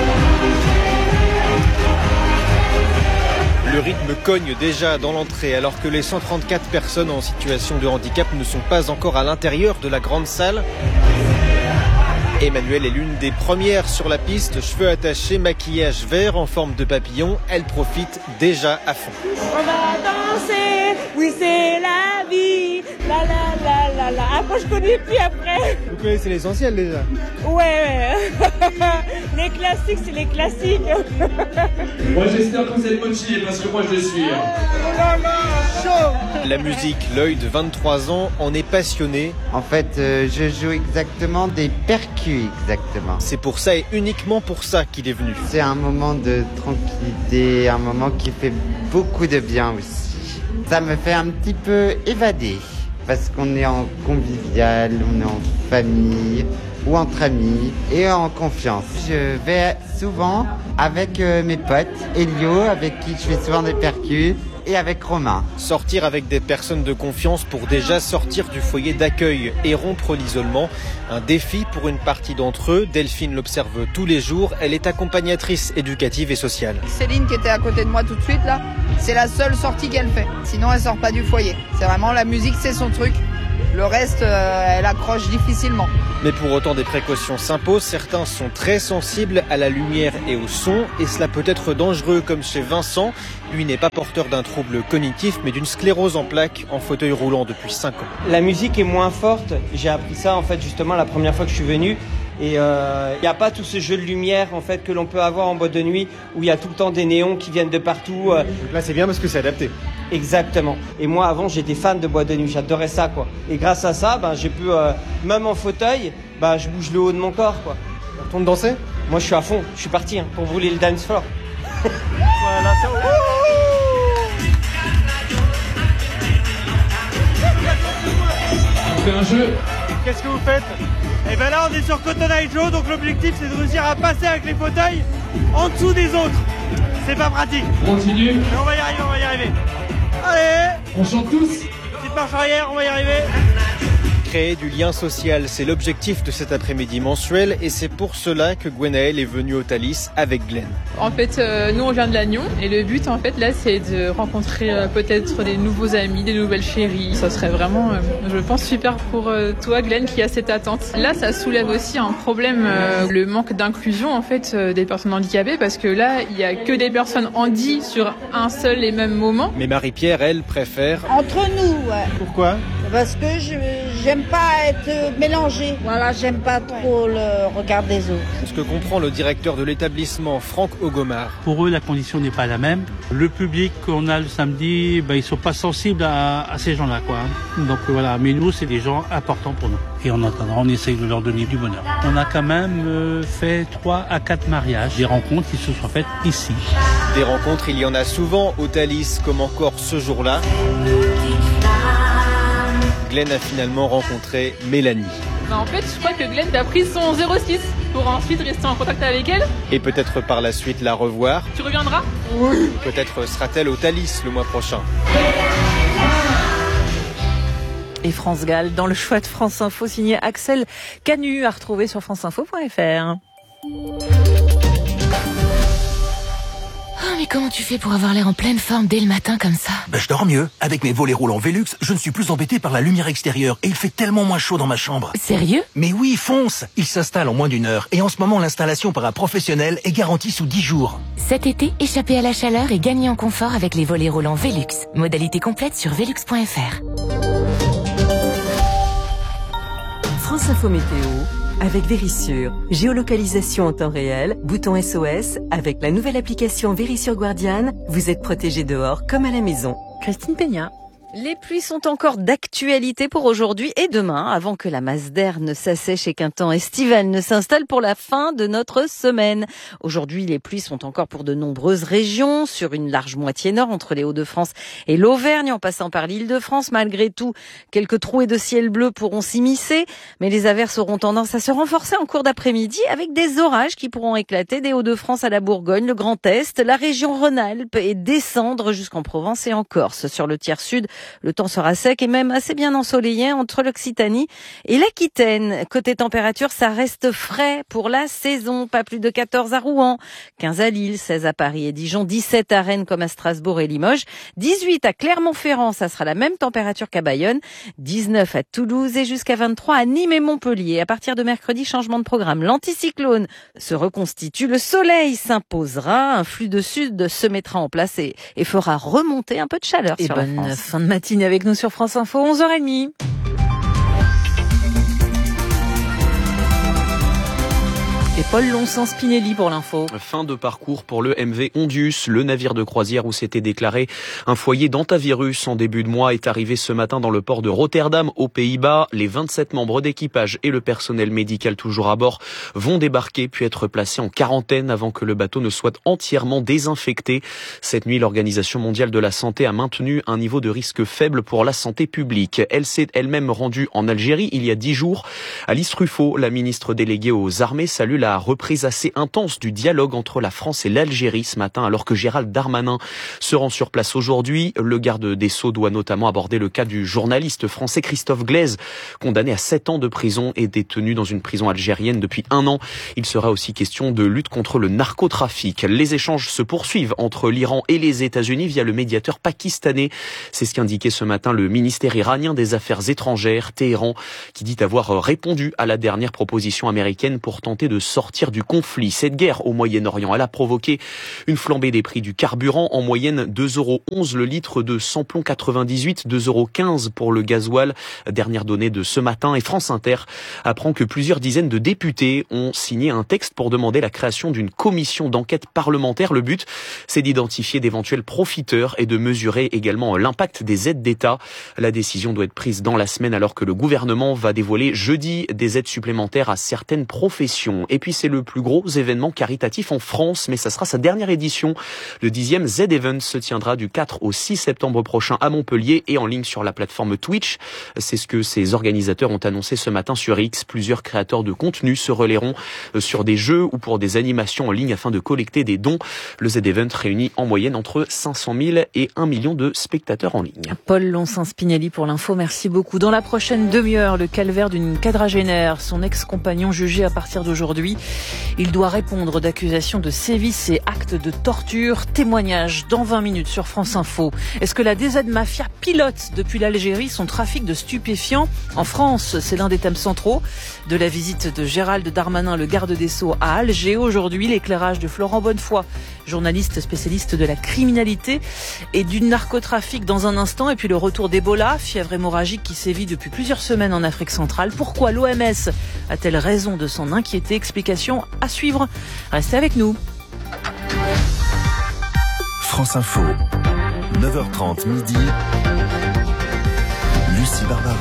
Le rythme cogne déjà dans l'entrée alors que les cent trente-quatre personnes en situation de handicap ne sont pas encore à l'intérieur de la grande salle. Emmanuelle est l'une des premières sur la piste, cheveux attachés, maquillage vert en forme de papillon. Elle profite déjà à fond. On va danser, oui c'est la vie, la la la la la. Après je connais plus après. vrai. Vous connaissez l'essentiel déjà. Ouais, ouais. Les classiques, c'est les classiques. Moi j'espère que vous êtes motivés parce que moi je le suis. Oh là là, chaud. La musique, Lloyd, vingt-trois ans, en est passionné. En fait, euh, je joue exactement des percus, exactement. C'est pour ça et uniquement pour ça qu'il est venu. C'est un moment de tranquillité, un moment qui fait beaucoup de bien aussi. Ça me fait un petit peu évader, parce qu'on est en convivial, on est en famille ou entre amis et en confiance. Je vais souvent avec euh, mes potes, Elio, avec qui je fais souvent des percus, et avec Romain. Sortir avec des personnes de confiance pour déjà sortir du foyer d'accueil et rompre l'isolement. Un défi pour une partie d'entre eux. Delphine l'observe tous les jours. Elle est accompagnatrice éducative et sociale. Céline qui était à côté de moi tout de suite là, c'est la seule sortie qu'elle fait. Sinon elle sort pas du foyer. C'est vraiment la musique, c'est son truc. Le reste, euh, elle accroche difficilement. Mais pour autant, des précautions s'imposent. Certains sont très sensibles à la lumière et au son. Et cela peut être dangereux, comme chez Vincent. Lui n'est pas porteur d'un trouble cognitif, mais d'une sclérose en plaques, en fauteuil roulant depuis cinq ans. La musique est moins forte. J'ai appris ça, en fait, justement, la première fois que je suis venu. Et il euh, n'y a pas tout ce jeu de lumière en fait que l'on peut avoir en boîte de nuit où il y a tout le temps des néons qui viennent de partout. Euh. Donc là c'est bien parce que c'est adapté. Exactement. Et moi avant j'étais fan de boîte de nuit, j'adorais ça quoi. Et grâce à ça, ben j'ai pu euh, même en fauteuil, ben je bouge le haut de mon corps quoi. On retourne danser ? Moi je suis à fond, je suis parti hein, pour brûler le dance floor. Voilà, ça... On fait un jeu. Qu'est-ce que vous faites ? Et ben là on est sur Cotton Eye Joe, donc l'objectif c'est de réussir à passer avec les fauteuils en dessous des autres. C'est pas pratique. On continue. Mais on va y arriver, on va y arriver. Allez. On chante tous. Petite marche arrière, on va y arriver. Créer du lien social, c'est l'objectif de cet après-midi mensuel et c'est pour cela que Gwenaëlle est venue au Thalys avec Glenn. En fait, euh, nous on vient de Lannion et le but en fait là c'est de rencontrer euh, peut-être des nouveaux amis, des nouvelles chéries. Ça serait vraiment, euh, je pense, super pour euh, toi Glenn qui a cette attente. Là ça soulève aussi un problème, euh, le manque d'inclusion en fait euh, des personnes handicapées parce que là il y a que des personnes handi sur un seul et même moment. Mais Marie-Pierre, elle, préfère... Entre nous, ouais. Pourquoi ? Parce que je j'aime pas être mélangée. Voilà, j'aime pas trop le regard des autres. Ce que comprend le directeur de l'établissement, Franck Ogomar. Pour eux, la condition n'est pas la même. Le public qu'on a le samedi, ben, ils sont pas sensibles à, à ces gens-là, quoi. Donc voilà, mais nous, c'est des gens importants pour nous. Et en attendant, on essaye de leur donner du bonheur. On a quand même euh, fait trois à quatre mariages, des rencontres qui se sont faites ici. Des rencontres, il y en a souvent au Thalys, comme encore ce jour-là. Glenn a finalement rencontré Mélanie. Bah en fait, je crois que Glenn a pris son zéro six pour ensuite rester en contact avec elle. Et peut-être par la suite la revoir. Tu reviendras ? Oui. Peut-être sera-t-elle au Thalys le mois prochain. Et France Gall dans le choix de France Info signé Axel Canu à retrouver sur franceinfo point fr. Oh, mais comment tu fais pour avoir l'air en pleine forme dès le matin comme ça ? Ben, je dors mieux. Avec mes volets roulants Velux, je ne suis plus embêté par la lumière extérieure et il fait tellement moins chaud dans ma chambre. Sérieux ? Mais oui, fonce ! Il s'installe en moins d'une heure et en ce moment, l'installation par un professionnel est garantie sous dix jours. Cet été, échappez à la chaleur et gagnez en confort avec les volets roulants Velux. Modalité complète sur velux point fr. France Info Météo avec Vérissure. Géolocalisation en temps réel, bouton S O S. Avec la nouvelle application Vérissure Guardian, vous êtes protégé dehors comme à la maison. Christine Peña. Les pluies sont encore d'actualité pour aujourd'hui et demain, avant que la masse d'air ne s'assèche et qu'un temps estival ne s'installe pour la fin de notre semaine. Aujourd'hui, les pluies sont encore pour de nombreuses régions, sur une large moitié nord, entre les Hauts-de-France et l'Auvergne, en passant par l'Île-de-France. Malgré tout, quelques trouées de ciel bleu pourront s'immiscer, mais les averses auront tendance à se renforcer en cours d'après-midi, avec des orages qui pourront éclater des Hauts-de-France à la Bourgogne, le Grand Est, la région Rhône-Alpes et descendre jusqu'en Provence et en Corse. Sur le tiers sud, le temps sera sec et même assez bien ensoleillé entre l'Occitanie et l'Aquitaine. Côté température, ça reste frais pour la saison. Pas plus de quatorze à Rouen, quinze à Lille, seize à Paris et Dijon, dix-sept à Rennes comme à Strasbourg et Limoges, dix-huit à Clermont-Ferrand, ça sera la même température qu'à Bayonne, dix-neuf à Toulouse et jusqu'à vingt-trois à Nîmes et Montpellier. À partir de mercredi, changement de programme. L'anticyclone se reconstitue, le soleil s'imposera, un flux de sud se mettra en place et, et fera remonter un peu de chaleur et sur bonne la France. Fin de matinée avec nous sur France Info, onze heures trente. Et Paul Lonsin-Spinelli pour l'info. Fin de parcours pour le M V Ondius, le navire de croisière où s'était déclaré un foyer d'antavirus en début de mois est arrivé ce matin dans le port de Rotterdam aux Pays-Bas. Les vingt-sept membres d'équipage et le personnel médical toujours à bord vont débarquer puis être placés en quarantaine avant que le bateau ne soit entièrement désinfecté. Cette nuit, l'Organisation mondiale de la santé a maintenu un niveau de risque faible pour la santé publique. Elle s'est elle-même rendue en Algérie il y a dix jours. Alice Ruffo, la ministre déléguée aux armées, salue la reprise assez intense du dialogue entre la France et l'Algérie ce matin, alors que Gérald Darmanin se rend sur place aujourd'hui. Le garde des Sceaux doit notamment aborder le cas du journaliste français Christophe Glaise, condamné à sept ans de prison et détenu dans une prison algérienne depuis un an. Il sera aussi question de lutte contre le narcotrafic. Les échanges se poursuivent entre l'Iran et les États-Unis via le médiateur pakistanais. C'est ce qu'indiquait ce matin le ministère iranien des Affaires étrangères, Téhéran, qui dit avoir répondu à la dernière proposition américaine pour tenter de sortir du conflit. Cette guerre au Moyen-Orient, elle a provoqué une flambée des prix du carburant, en moyenne deux euros onze le litre de samplon quatre-vingt-dix-huit, deux euros quinze pour le gasoil. Dernière donnée de ce matin, et France Inter apprend que plusieurs dizaines de députés ont signé un texte pour demander la création d'une commission d'enquête parlementaire. Le but, c'est d'identifier d'éventuels profiteurs et de mesurer également l'impact des aides d'État. La décision doit être prise dans la semaine alors que le gouvernement va dévoiler jeudi des aides supplémentaires à certaines professions. Et puis c'est le plus gros événement caritatif en France, mais ça sera sa dernière édition. Le dixième Z-Event se tiendra du quatre au six septembre prochain à Montpellier et en ligne sur la plateforme Twitch. C'est ce que ses organisateurs ont annoncé ce matin sur X. Plusieurs créateurs de contenu se relayeront sur des jeux ou pour des animations en ligne afin de collecter des dons. Le Z-Event réunit en moyenne entre cinq cent mille et un million de spectateurs en ligne. Paul Lonsin-Spinelli pour l'info, merci beaucoup. Dans la prochaine demi-heure, le calvaire d'une quadragénaire, son ex-compagnon jugé à partir d'aujourd'hui. Il doit répondre d'accusations de sévices et actes de torture. Témoignage dans vingt minutes sur France Info. Est-ce que la D Z Mafia pilote depuis l'Algérie son trafic de stupéfiants en France? C'est l'un des thèmes centraux de la visite de Gérald Darmanin, le garde des Sceaux, à Alger. Aujourd'hui, l'éclairage de Florent Bonnefoy, journaliste spécialiste de la criminalité et du narcotrafic dans un instant. Et puis le retour d'Ebola, fièvre hémorragique qui sévit depuis plusieurs semaines en Afrique centrale. Pourquoi l'O M S a-t-elle raison de s'en inquiéter? Explication à suivre. Restez avec nous. France Info, neuf heures trente midi, Lucie Barbara.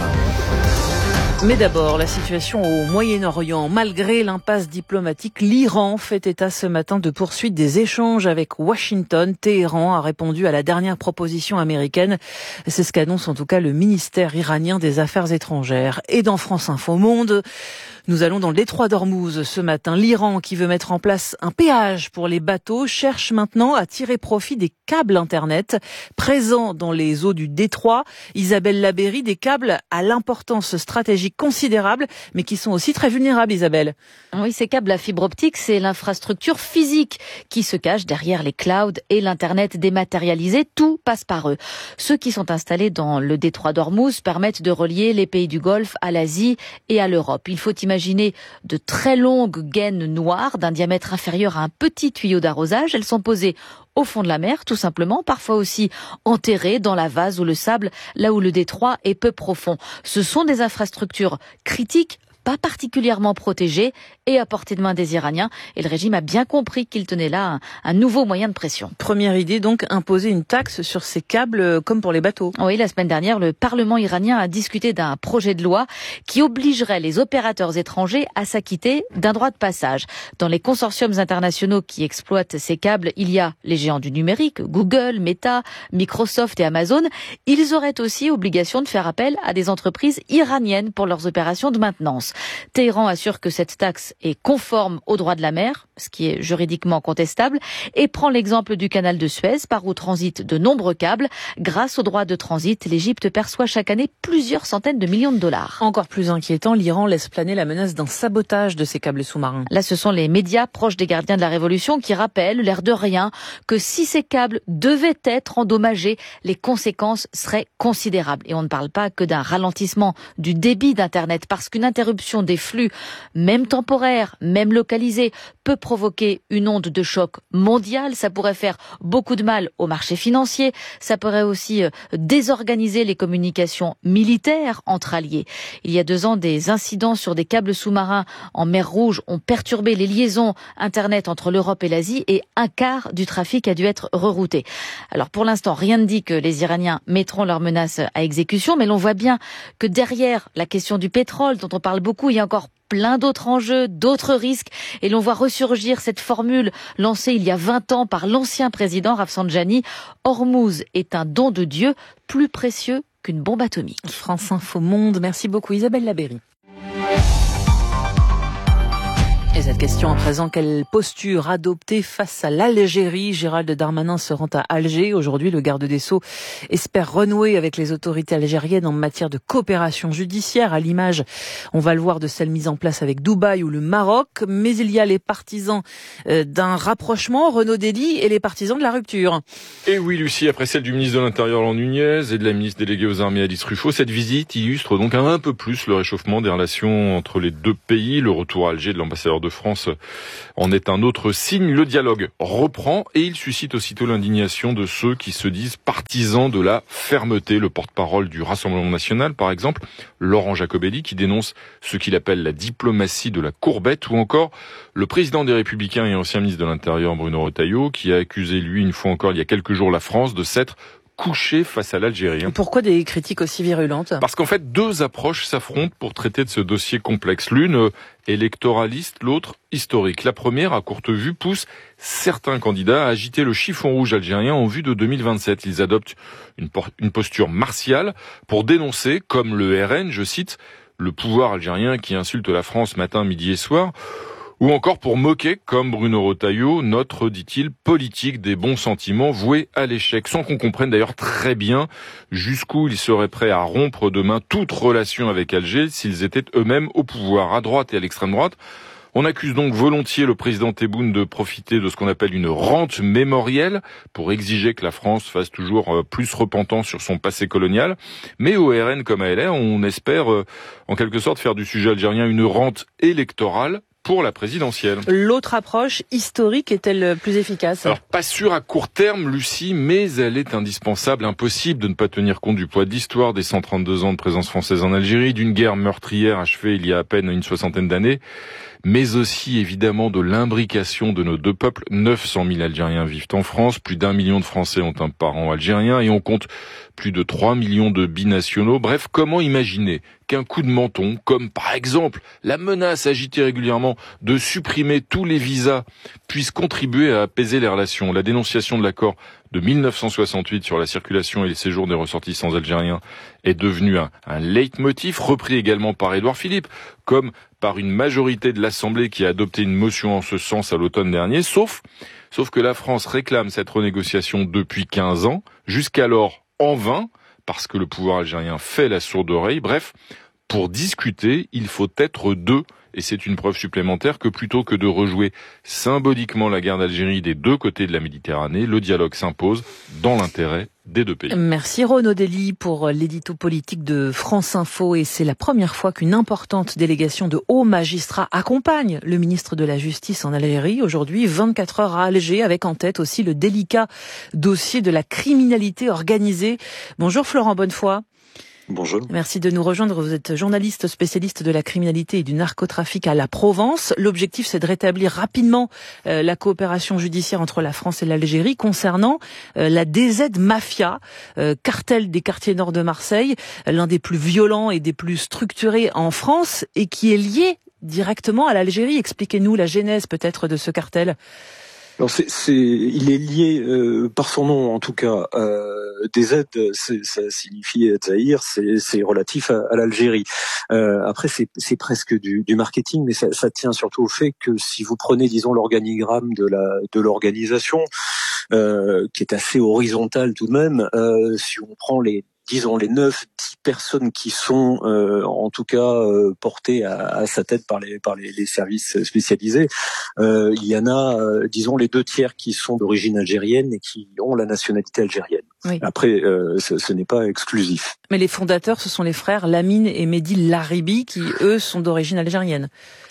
Mais d'abord, la situation au Moyen-Orient. Malgré l'impasse diplomatique, l'Iran fait état ce matin de poursuite des échanges avec Washington. Téhéran a répondu à la dernière proposition américaine. C'est ce qu'annonce en tout cas le ministère iranien des Affaires étrangères. Et dans France Info Monde, nous allons dans le détroit d'Ormuz ce matin. L'Iran, qui veut mettre en place un péage pour les bateaux, cherche maintenant à tirer profit des câbles Internet présents dans les eaux du détroit. Isabelle Labéry, des câbles à l'importance stratégique considérable, mais qui sont aussi très vulnérables, Isabelle. Oui, ces câbles à fibre optique, c'est l'infrastructure physique qui se cache derrière les clouds et l'Internet dématérialisé. Tout passe par eux. Ceux qui sont installés dans le détroit d'Ormuz permettent de relier les pays du Golfe à l'Asie et à l'Europe. Il faut imaginer de très longues gaines noires d'un diamètre inférieur à un petit tuyau d'arrosage. Elles sont posées au fond de la mer, tout simplement, parfois aussi enterrées dans la vase ou le sable, là où le détroit est peu profond. Ce sont des infrastructures critiques, pas particulièrement protégées et à portée de main des Iraniens. Et le régime a bien compris qu'il tenait là un, un nouveau moyen de pression. Première idée, donc, imposer une taxe sur ces câbles comme pour les bateaux. Oui, la semaine dernière, le Parlement iranien a discuté d'un projet de loi qui obligerait les opérateurs étrangers à s'acquitter d'un droit de passage. Dans les consortiums internationaux qui exploitent ces câbles, il y a les géants du numérique, Google, Meta, Microsoft et Amazon. Ils auraient aussi obligation de faire appel à des entreprises iraniennes pour leurs opérations de maintenance. Téhéran assure que cette taxe est conforme au droit de la mer, ce qui est juridiquement contestable, et prend l'exemple du canal de Suez, par où transitent de nombreux câbles. Grâce au droit de transit, l'Égypte perçoit chaque année plusieurs centaines de millions de dollars. Encore plus inquiétant, l'Iran laisse planer la menace d'un sabotage de ces câbles sous-marins. Là, ce sont les médias proches des gardiens de la Révolution qui rappellent, l'air de rien, que si ces câbles devaient être endommagés, les conséquences seraient considérables. Et on ne parle pas que d'un ralentissement du débit d'Internet, parce qu'une interruption l'interruption des flux, même temporaire, même localisée, peut provoquer une onde de choc mondiale. Ça pourrait faire beaucoup de mal aux marchés financiers. Ça pourrait aussi désorganiser les communications militaires entre alliés. Il y a deux ans, des incidents sur des câbles sous-marins en mer Rouge ont perturbé les liaisons Internet entre l'Europe et l'Asie et un quart du trafic a dû être rerouté. Alors pour l'instant, rien ne dit que les Iraniens mettront leurs menaces à exécution, mais l'on voit bien que derrière la question du pétrole, dont on parle beaucoup, il y a encore plein d'autres enjeux, d'autres risques, et l'on voit ressurgir cette formule lancée il y a vingt ans par l'ancien président Rafsanjani. Hormuz est un don de Dieu, plus précieux qu'une bombe atomique. France Info Monde, merci beaucoup Isabelle Labéry. Et cette question à présent, quelle posture adopter face à l'Algérie? Gérald Darmanin se rend à Alger. Aujourd'hui, le garde des Sceaux espère renouer avec les autorités algériennes en matière de coopération judiciaire, à l'image, on va le voir, de celle mise en place avec Dubaï ou le Maroc. Mais il y a les partisans d'un rapprochement, Renaud Dely, et les partisans de la rupture. Et oui, Lucie, après celle du ministre de l'Intérieur, Laurent Nunez, et de la ministre déléguée aux armées, Alice Ruffo, cette visite illustre donc un peu plus le réchauffement des relations entre les deux pays. Le retour à Alger de l'ambassadeur de France en est un autre signe. Le dialogue reprend et il suscite aussitôt l'indignation de ceux qui se disent partisans de la fermeté. Le porte-parole du Rassemblement national, par exemple, Laurent Jacobelli, qui dénonce ce qu'il appelle la diplomatie de la courbette, ou encore le président des Républicains et ancien ministre de l'Intérieur, Bruno Retailleau, qui a accusé, lui, une fois encore, il y a quelques jours, la France de s'être couché face à l'Algérie. Pourquoi des critiques aussi virulentes? Parce qu'en fait, deux approches s'affrontent pour traiter de ce dossier complexe. L'une électoraliste, l'autre historique. La première, à courte vue, pousse certains candidats à agiter le chiffon rouge algérien en vue de deux mille vingt-sept. Ils adoptent une, une posture martiale pour dénoncer, comme le R N, je cite, le pouvoir algérien qui insulte la France matin, midi et soir, ou encore pour moquer, comme Bruno Retailleau, notre, dit-il, politique des bons sentiments vouée à l'échec, sans qu'on comprenne d'ailleurs très bien jusqu'où ils seraient prêts à rompre demain toute relation avec Alger s'ils étaient eux-mêmes au pouvoir. À droite et à l'extrême droite, on accuse donc volontiers le président Tebboune de profiter de ce qu'on appelle une rente mémorielle pour exiger que la France fasse toujours plus repentant sur son passé colonial. Mais au R N comme à L R, on espère en quelque sorte faire du sujet algérien une rente électorale pour la présidentielle. L'autre approche historique est-elle plus efficace? Alors, pas sûr à court terme, Lucie, mais elle est indispensable. Impossible de ne pas tenir compte du poids de l'histoire, des cent trente-deux ans de présence française en Algérie, d'une guerre meurtrière achevée il y a à peine une soixantaine d'années, mais aussi évidemment de l'imbrication de nos deux peuples. neuf cent mille Algériens vivent en France, plus d'un million de Français ont un parent algérien et on compte plus de trois millions de binationaux. Bref, comment imaginer qu'un coup de menton, comme par exemple la menace agitée régulièrement de supprimer tous les visas, puisse contribuer à apaiser les relations? La dénonciation de l'accord de mille neuf cent soixante-huit sur la circulation et les séjours des ressortissants algériens est devenue un, un leitmotiv, repris également par Édouard Philippe, comme par une majorité de l'Assemblée qui a adopté une motion en ce sens à l'automne dernier, sauf, sauf que la France réclame cette renégociation depuis quinze ans, jusqu'alors en vain, parce que le pouvoir algérien fait la sourde oreille. Bref, pour discuter, il faut être deux. Et c'est une preuve supplémentaire que plutôt que de rejouer symboliquement la guerre d'Algérie des deux côtés de la Méditerranée, le dialogue s'impose dans l'intérêt des deux pays. Merci Renaud Dely pour l'édito politique de France Info. Et c'est la première fois qu'une importante délégation de hauts magistrats accompagne le ministre de la Justice en Algérie. Aujourd'hui, vingt-quatre heures à Alger, avec en tête aussi le délicat dossier de la criminalité organisée. Bonjour Florent Bonnefoy. Bonjour. Merci de nous rejoindre. Vous êtes journaliste spécialiste de la criminalité et du narcotrafic à la Provence. L'objectif, c'est de rétablir rapidement euh, la coopération judiciaire entre la France et l'Algérie concernant euh, la D Z Mafia, euh, cartel des quartiers nord de Marseille, l'un des plus violents et des plus structurés en France et qui est lié directement à l'Algérie. Expliquez-nous la genèse peut-être de ce cartel. Alors c'est, c'est, il est lié euh, par son nom en tout cas. Euh, D Z, c'est, ça signifie Zaïre, c'est, c'est relatif à, à l'Algérie. Euh, après, c'est, c'est presque du, du marketing, mais ça, ça tient surtout au fait que si vous prenez, disons, l'organigramme de la de l'organisation, euh, qui est assez horizontal tout de même, euh, si on prend les disons les neuf, dix personnes qui sont euh, en tout cas euh, portées à, à sa tête par les par les, les services spécialisés, euh, il y en a, euh, disons, les deux tiers qui sont d'origine algérienne et qui ont la nationalité algérienne. Oui. Après, euh, ce, ce n'est pas exclusif. Mais les fondateurs, ce sont les frères Lamine et Mehdi Laribi qui, eux, sont d'origine algérienne.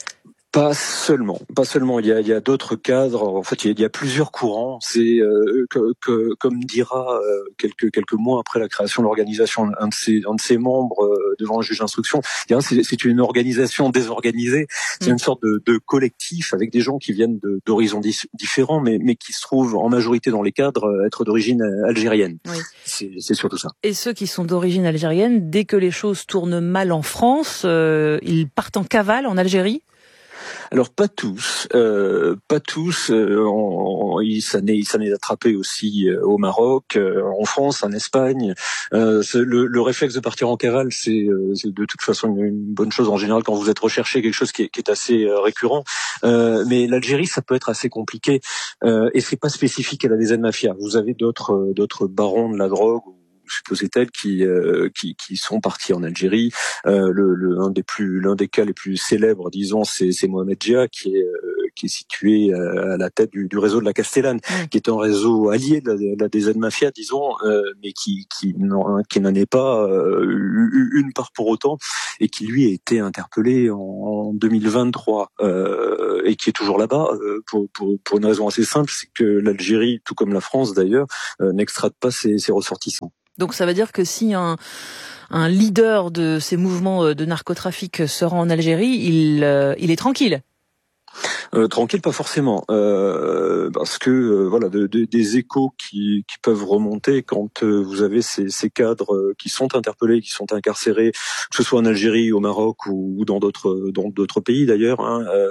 Pas seulement, pas seulement. Il y a, il y a d'autres cadres. En fait, il y a, il y a plusieurs courants. C'est euh, que, que, comme dira euh, quelques quelques mois après la création de l'organisation, un de ses un de ses membres euh, devant le juge d'instruction, c'est, c'est une organisation désorganisée. C'est mmh. une sorte de, de collectif avec des gens qui viennent de, d'horizons di- différents, mais mais qui se trouvent en majorité dans les cadres être d'origine algérienne. Oui. C'est, c'est surtout ça. Et ceux qui sont d'origine algérienne, dès que les choses tournent mal en France, euh, ils partent en cavale en Algérie. Alors pas tous, euh, pas tous. Euh, on, on, ça n'est, ça n'est attrapé aussi euh, au Maroc, euh, en France, en Espagne. Euh, le, le réflexe de partir en cavale, c'est, euh, c'est de toute façon une, une bonne chose en général quand vous êtes recherché, quelque chose qui est, qui est assez euh, récurrent. Euh, mais l'Algérie, ça peut être assez compliqué euh, et c'est pas spécifique à la D Z Mafia. Vous avez d'autres, euh, d'autres barons de la drogue. Supposait-elle qui, euh, qui qui sont partis en Algérie. Euh, le, le un des plus l'un des cas les plus célèbres, disons, c'est, c'est Mohamed Dia qui est euh, qui est situé à la tête du, du réseau de la Castellane, mmh. qui est un réseau allié de la, de la D Z Mafia, disons, euh, mais qui qui n'en, qui n'en est pas euh, une part pour autant, et qui lui a été interpellé en, en deux mille vingt-trois euh, et qui est toujours là-bas euh, pour, pour pour une raison assez simple, c'est que l'Algérie, tout comme la France d'ailleurs, euh, n'extrade pas ses, ses ressortissants. Donc ça veut dire que si un, un leader de ces mouvements de narcotrafic se rend en Algérie, il, euh, il est tranquille. Euh, tranquille, pas forcément, euh, parce que euh, voilà, de, de, des échos qui, qui peuvent remonter quand euh, vous avez ces, ces cadres euh, qui sont interpellés, qui sont incarcérés, que ce soit en Algérie, au Maroc ou, ou dans d'autres dans d'autres pays d'ailleurs. Hein, euh,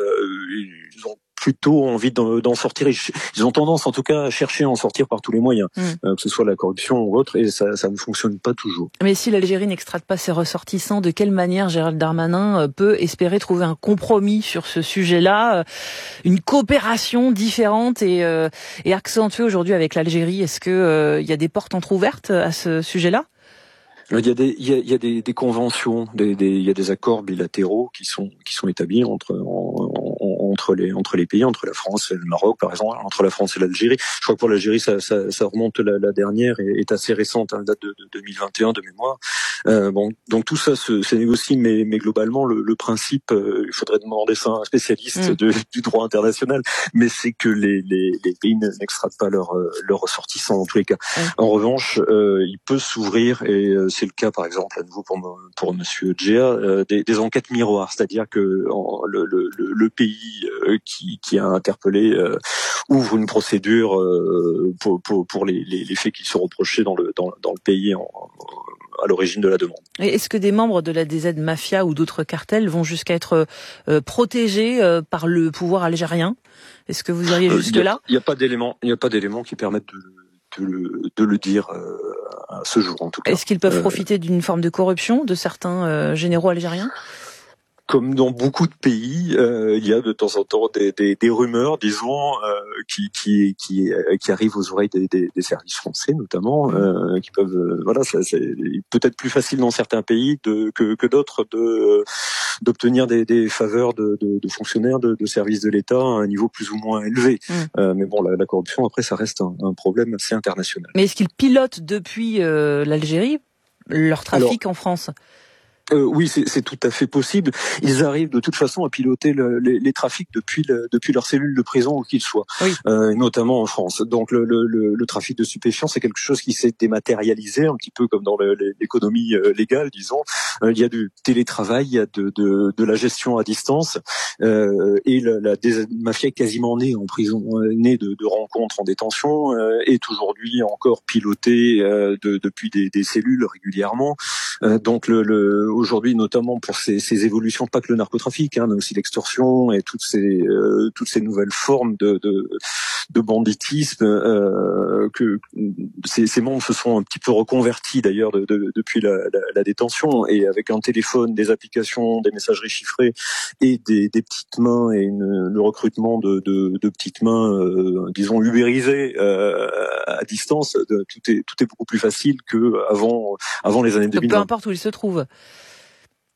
ils ont plutôt envie d'en, d'en sortir. Ils ont tendance, en tout cas, à chercher à en sortir par tous les moyens, mmh. euh, que ce soit la corruption ou autre, et ça, ça ne fonctionne pas toujours. Mais si l'Algérie n'extrade pas ses ressortissants, de quelle manière Gérald Darmanin peut espérer trouver un compromis sur ce sujet-là, une coopération différente et, euh, et accentuée aujourd'hui avec l'Algérie? Est-ce que euh, il y a des portes entrouvertes à ce sujet-là? Il y a des, il y a, il y a des, des conventions, des, des, il y a des accords bilatéraux qui sont, qui sont établis entre, en, en, entre les, entre les pays, entre la France et le Maroc, par exemple, entre la France et l'Algérie. Je crois que pour l'Algérie, ça, ça, ça remonte la, la dernière et est assez récente, hein, date de, de deux mille vingt et un de mémoire. Euh, bon, donc tout ça se, se négocie, mais, mais globalement, le, le principe, euh, il faudrait demander ça à un spécialiste mmh. de, du droit international, mais c'est que les, les, les pays n'extradent pas leurs leurs ressortissants en tous les cas. Mmh. En revanche, euh, il peut s'ouvrir, et euh, c'est le cas par exemple à nouveau pour pour Monsieur Djea, euh, des, des enquêtes miroirs, c'est-à-dire que en, le, le, le pays euh, qui, qui a interpellé euh, ouvre une procédure euh, pour, pour, pour les, les, les faits qui sont reprochés dans le dans, dans le pays en, à l'origine de la demande. Et est-ce que des membres de la D Z Mafia ou d'autres cartels vont jusqu'à être euh, protégés euh, par le pouvoir algérien? Est-ce que vous iriez jusque là? Il n'y a, a pas d'éléments, il n'y a pas d'éléments qui permettent de De le, de le dire euh, à ce jour en tout cas. Est-ce qu'ils peuvent euh, profiter d'une forme de corruption de certains euh, généraux algériens? Comme dans beaucoup de pays, euh, il y a de temps en temps des, des, des rumeurs, disons, euh, qui, qui, qui, qui arrivent aux oreilles des, des, des services français, notamment, euh, qui peuvent, euh, voilà, ça, c'est peut-être plus facile dans certains pays de, que, que d'autres de d'obtenir des, des faveurs de, de, de fonctionnaires de, de services de l'État à un niveau plus ou moins élevé. Mmh. Euh, mais bon, la, la corruption, après, ça reste un, un problème assez international. Mais est-ce qu'ils pilotent depuis euh, l'Algérie leur trafic Alors, en France? Euh, oui, c'est, c'est tout à fait possible. Ils arrivent de toute façon à piloter le, les, les trafics depuis, le, depuis leur cellule de prison où qu'ils soient, oui. euh, notamment en France. Donc le, le, le, le trafic de stupéfiants, c'est quelque chose qui s'est dématérialisé, un petit peu comme dans le, l'économie légale, disons. Euh, il y a du télétravail, il y a de, de, de la gestion à distance, euh, et la, la mafia est quasiment née en prison, née de, de rencontres en détention, euh, est aujourd'hui encore pilotée euh, de, depuis des, des cellules régulièrement. Euh, donc le, le aujourd'hui, notamment pour ces, ces évolutions, pas que le narcotrafic, hein, mais aussi l'extorsion et toutes ces euh, toutes ces nouvelles formes de de, de banditisme, euh, que ces, ces membres se sont un petit peu reconvertis d'ailleurs de, de, depuis la, la, la détention, et avec un téléphone, des applications, des messageries chiffrées et des, des petites mains et une, le recrutement de, de, de petites mains, euh, disons ubérisées euh, à distance, de, tout est tout est beaucoup plus facile que avant avant les années deux mille vingt. Peu importe où ils se trouvent.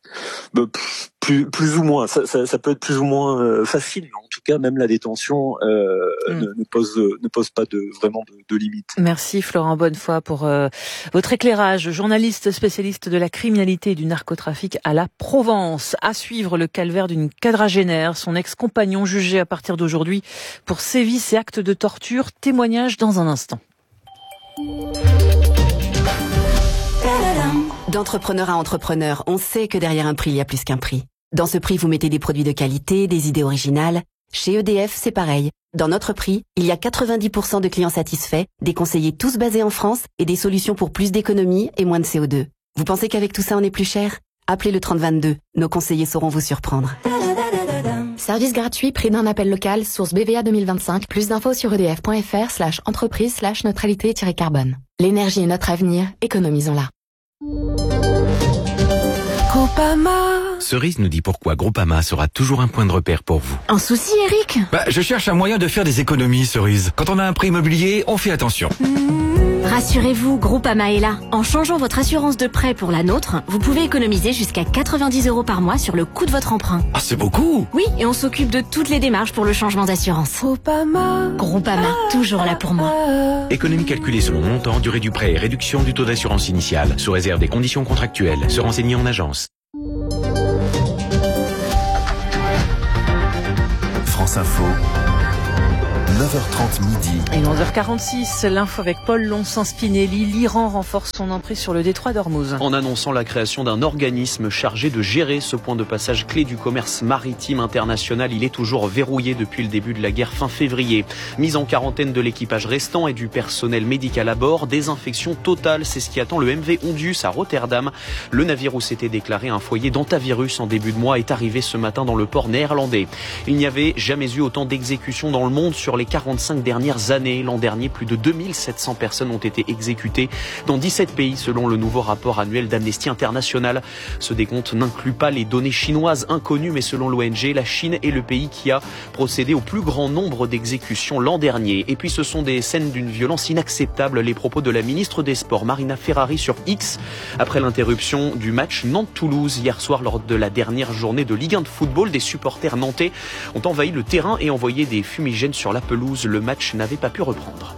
Bah, plus, plus ou moins. Ça, ça, ça peut être plus ou moins euh, facile, mais en tout cas, même la détention euh, mmh. ne, ne pose ne pose pas de vraiment de, de limite. Merci Florent Bonnefoy pour euh, votre éclairage. Journaliste spécialiste de la criminalité et du narcotrafic à la Provence. À suivre le calvaire d'une quadragénaire, son ex-compagnon jugé à partir d'aujourd'hui pour sévices et actes de torture. Témoignage dans un instant. D'entrepreneur à entrepreneur, on sait que derrière un prix, il y a plus qu'un prix. Dans ce prix, vous mettez des produits de qualité, des idées originales. Chez E D F, c'est pareil. Dans notre prix, il y a quatre-vingt-dix pour cent de clients satisfaits, des conseillers tous basés en France et des solutions pour plus d'économie et moins de C O deux. Vous pensez qu'avec tout ça, on est plus cher ? Appelez le trente vingt-deux. Nos conseillers sauront vous surprendre. Service gratuit, prix d'un appel local, source B V A deux mille vingt-cinq. Plus d'infos sur edf.fr slash entreprise slash neutralité-carbone. L'énergie est notre avenir, économisons-la. Groupama. Cerise nous dit pourquoi Groupama sera toujours un point de repère pour vous. Un souci, Eric ? Bah, je cherche un moyen de faire des économies, Cerise. Quand on a un prêt immobilier, on fait attention. Mmh. Rassurez-vous, Groupama est là. En changeant votre assurance de prêt pour la nôtre, vous pouvez économiser jusqu'à quatre-vingt-dix euros par mois sur le coût de votre emprunt. Ah, c'est beaucoup. Oui, et on s'occupe de toutes les démarches pour le changement d'assurance. Groupama. Groupama, toujours là pour moi. Économie calculée selon montant, durée du prêt et réduction du taux d'assurance initiale, sous réserve des conditions contractuelles. Se renseigner en agence. France Info, neuf heures trente midi. Et onze heures quarante-six, l'info avec Paul Lonsin-Spinelli. L'Iran renforce son emprise sur le détroit d'Ormuz. En annonçant la création d'un organisme chargé de gérer ce point de passage clé du commerce maritime international, il est toujours verrouillé depuis le début de la guerre fin février. Mise en quarantaine de l'équipage restant et du personnel médical à bord, désinfection totale, c'est ce qui attend le M V Ondius à Rotterdam. Le navire où s'était déclaré un foyer d'antavirus en début de mois est arrivé ce matin dans le port néerlandais. Il n'y avait jamais eu autant d'exécutions dans le monde sur les quarante-cinq dernières années. L'an dernier, plus de deux mille sept cents personnes ont été exécutées dans dix-sept pays selon le nouveau rapport annuel d'Amnesty International. Ce décompte n'inclut pas les données chinoises inconnues, mais selon l'O N G, la Chine est le pays qui a procédé au plus grand nombre d'exécutions l'an dernier. Et puis ce sont des scènes d'une violence inacceptable, les propos de la ministre des Sports Marina Ferrari sur X après l'interruption du match Nantes-Toulouse hier soir lors de la dernière journée de Ligue un de football. Des supporters nantais ont envahi le terrain et envoyé des fumigènes sur la pelouse. Le match n'avait pas pu reprendre.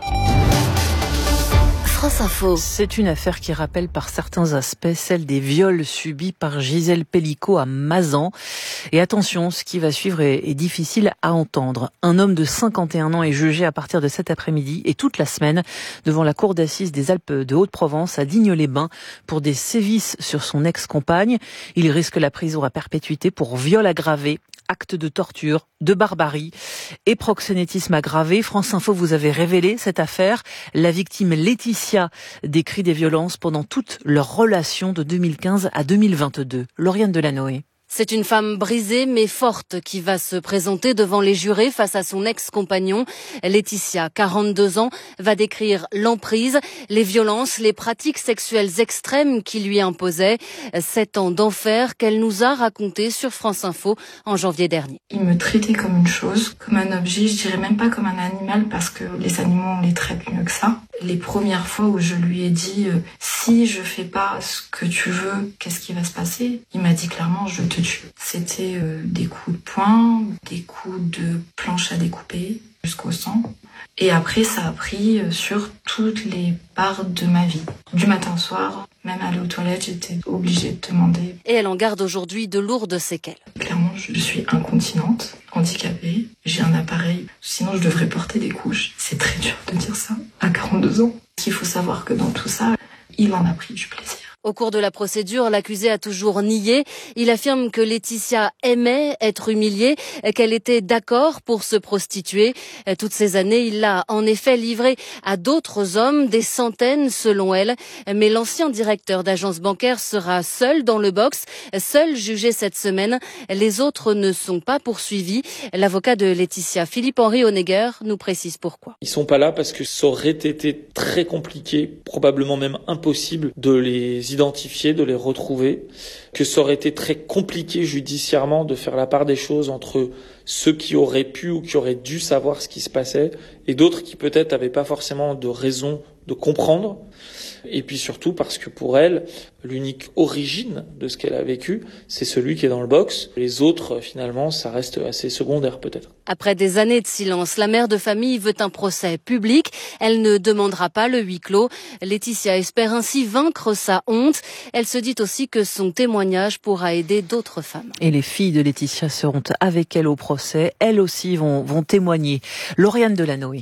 France Info. C'est une affaire qui rappelle par certains aspects celle des viols subis par Gisèle Pellicot à Mazan. Et attention, ce qui va suivre est, est difficile à entendre. Un homme de cinquante et un ans est jugé à partir de cet après-midi et toute la semaine devant la cour d'assises des Alpes de Haute-Provence à Digne-les-Bains pour des sévices sur son ex-compagne. Il risque la prison à perpétuité pour viol aggravé, acte de torture, de barbarie et proxénétisme aggravé. France Info vous avez révélé cette affaire. La victime Laetitia décrit des violences pendant toute leur relation de deux mille quinze à deux mille vingt-deux. Lauriane Delanoë. C'est une femme brisée mais forte qui va se présenter devant les jurés face à son ex-compagnon. Laetitia, quarante-deux ans, va décrire l'emprise, les violences, les pratiques sexuelles extrêmes qui lui imposaient. Sept ans d'enfer qu'elle nous a raconté sur France Info en janvier dernier. Il me traitait comme une chose, comme un objet, je dirais même pas comme un animal parce que les animaux on les traite mieux que ça. Les premières fois où je lui ai dit euh, si je fais pas ce que tu veux, qu'est-ce qui va se passer ? Il m'a dit clairement je te tue. C'était euh, des coups de poing, des coups de planche à découper jusqu'au sang. Et après ça a pris euh, sur toutes les parts de ma vie. Du matin au soir, même aller aux toilettes, j'étais obligée de demander. Et elle en garde aujourd'hui de lourdes séquelles. Clairement, je suis incontinente, handicapée, j'ai un appareil, sinon je devrais porter des couches. C'est très dur de dire ça à quarante-deux ans. Il faut savoir que dans tout ça, il en a pris du plaisir. Au cours de la procédure, l'accusé a toujours nié. Il affirme que Laetitia aimait être humiliée, qu'elle était d'accord pour se prostituer. Toutes ces années, il l'a en effet livrée à d'autres hommes, des centaines selon elle. Mais l'ancien directeur d'agence bancaire sera seul dans le box, seul jugé cette semaine. Les autres ne sont pas poursuivis. L'avocat de Laetitia, Philippe-Henri Honegger, nous précise pourquoi. Ils sont pas là parce que ça aurait été très compliqué, probablement même impossible de les identifier, de les retrouver, que ça aurait été très compliqué judiciairement de faire la part des choses entre ceux qui auraient pu ou qui auraient dû savoir ce qui se passait et d'autres qui peut-être n'avaient pas forcément de raison de comprendre. Et puis surtout parce que pour elle, l'unique origine de ce qu'elle a vécu, c'est celui qui est dans le box. Les autres, finalement, ça reste assez secondaire peut-être. Après des années de silence, la mère de famille veut un procès public. Elle ne demandera pas le huis clos. Laetitia espère ainsi vaincre sa honte. Elle se dit aussi que son témoignage pourra aider d'autres femmes. Et les filles de Laetitia seront avec elle au procès. Elles aussi vont, vont témoigner. Lauriane Delanoë.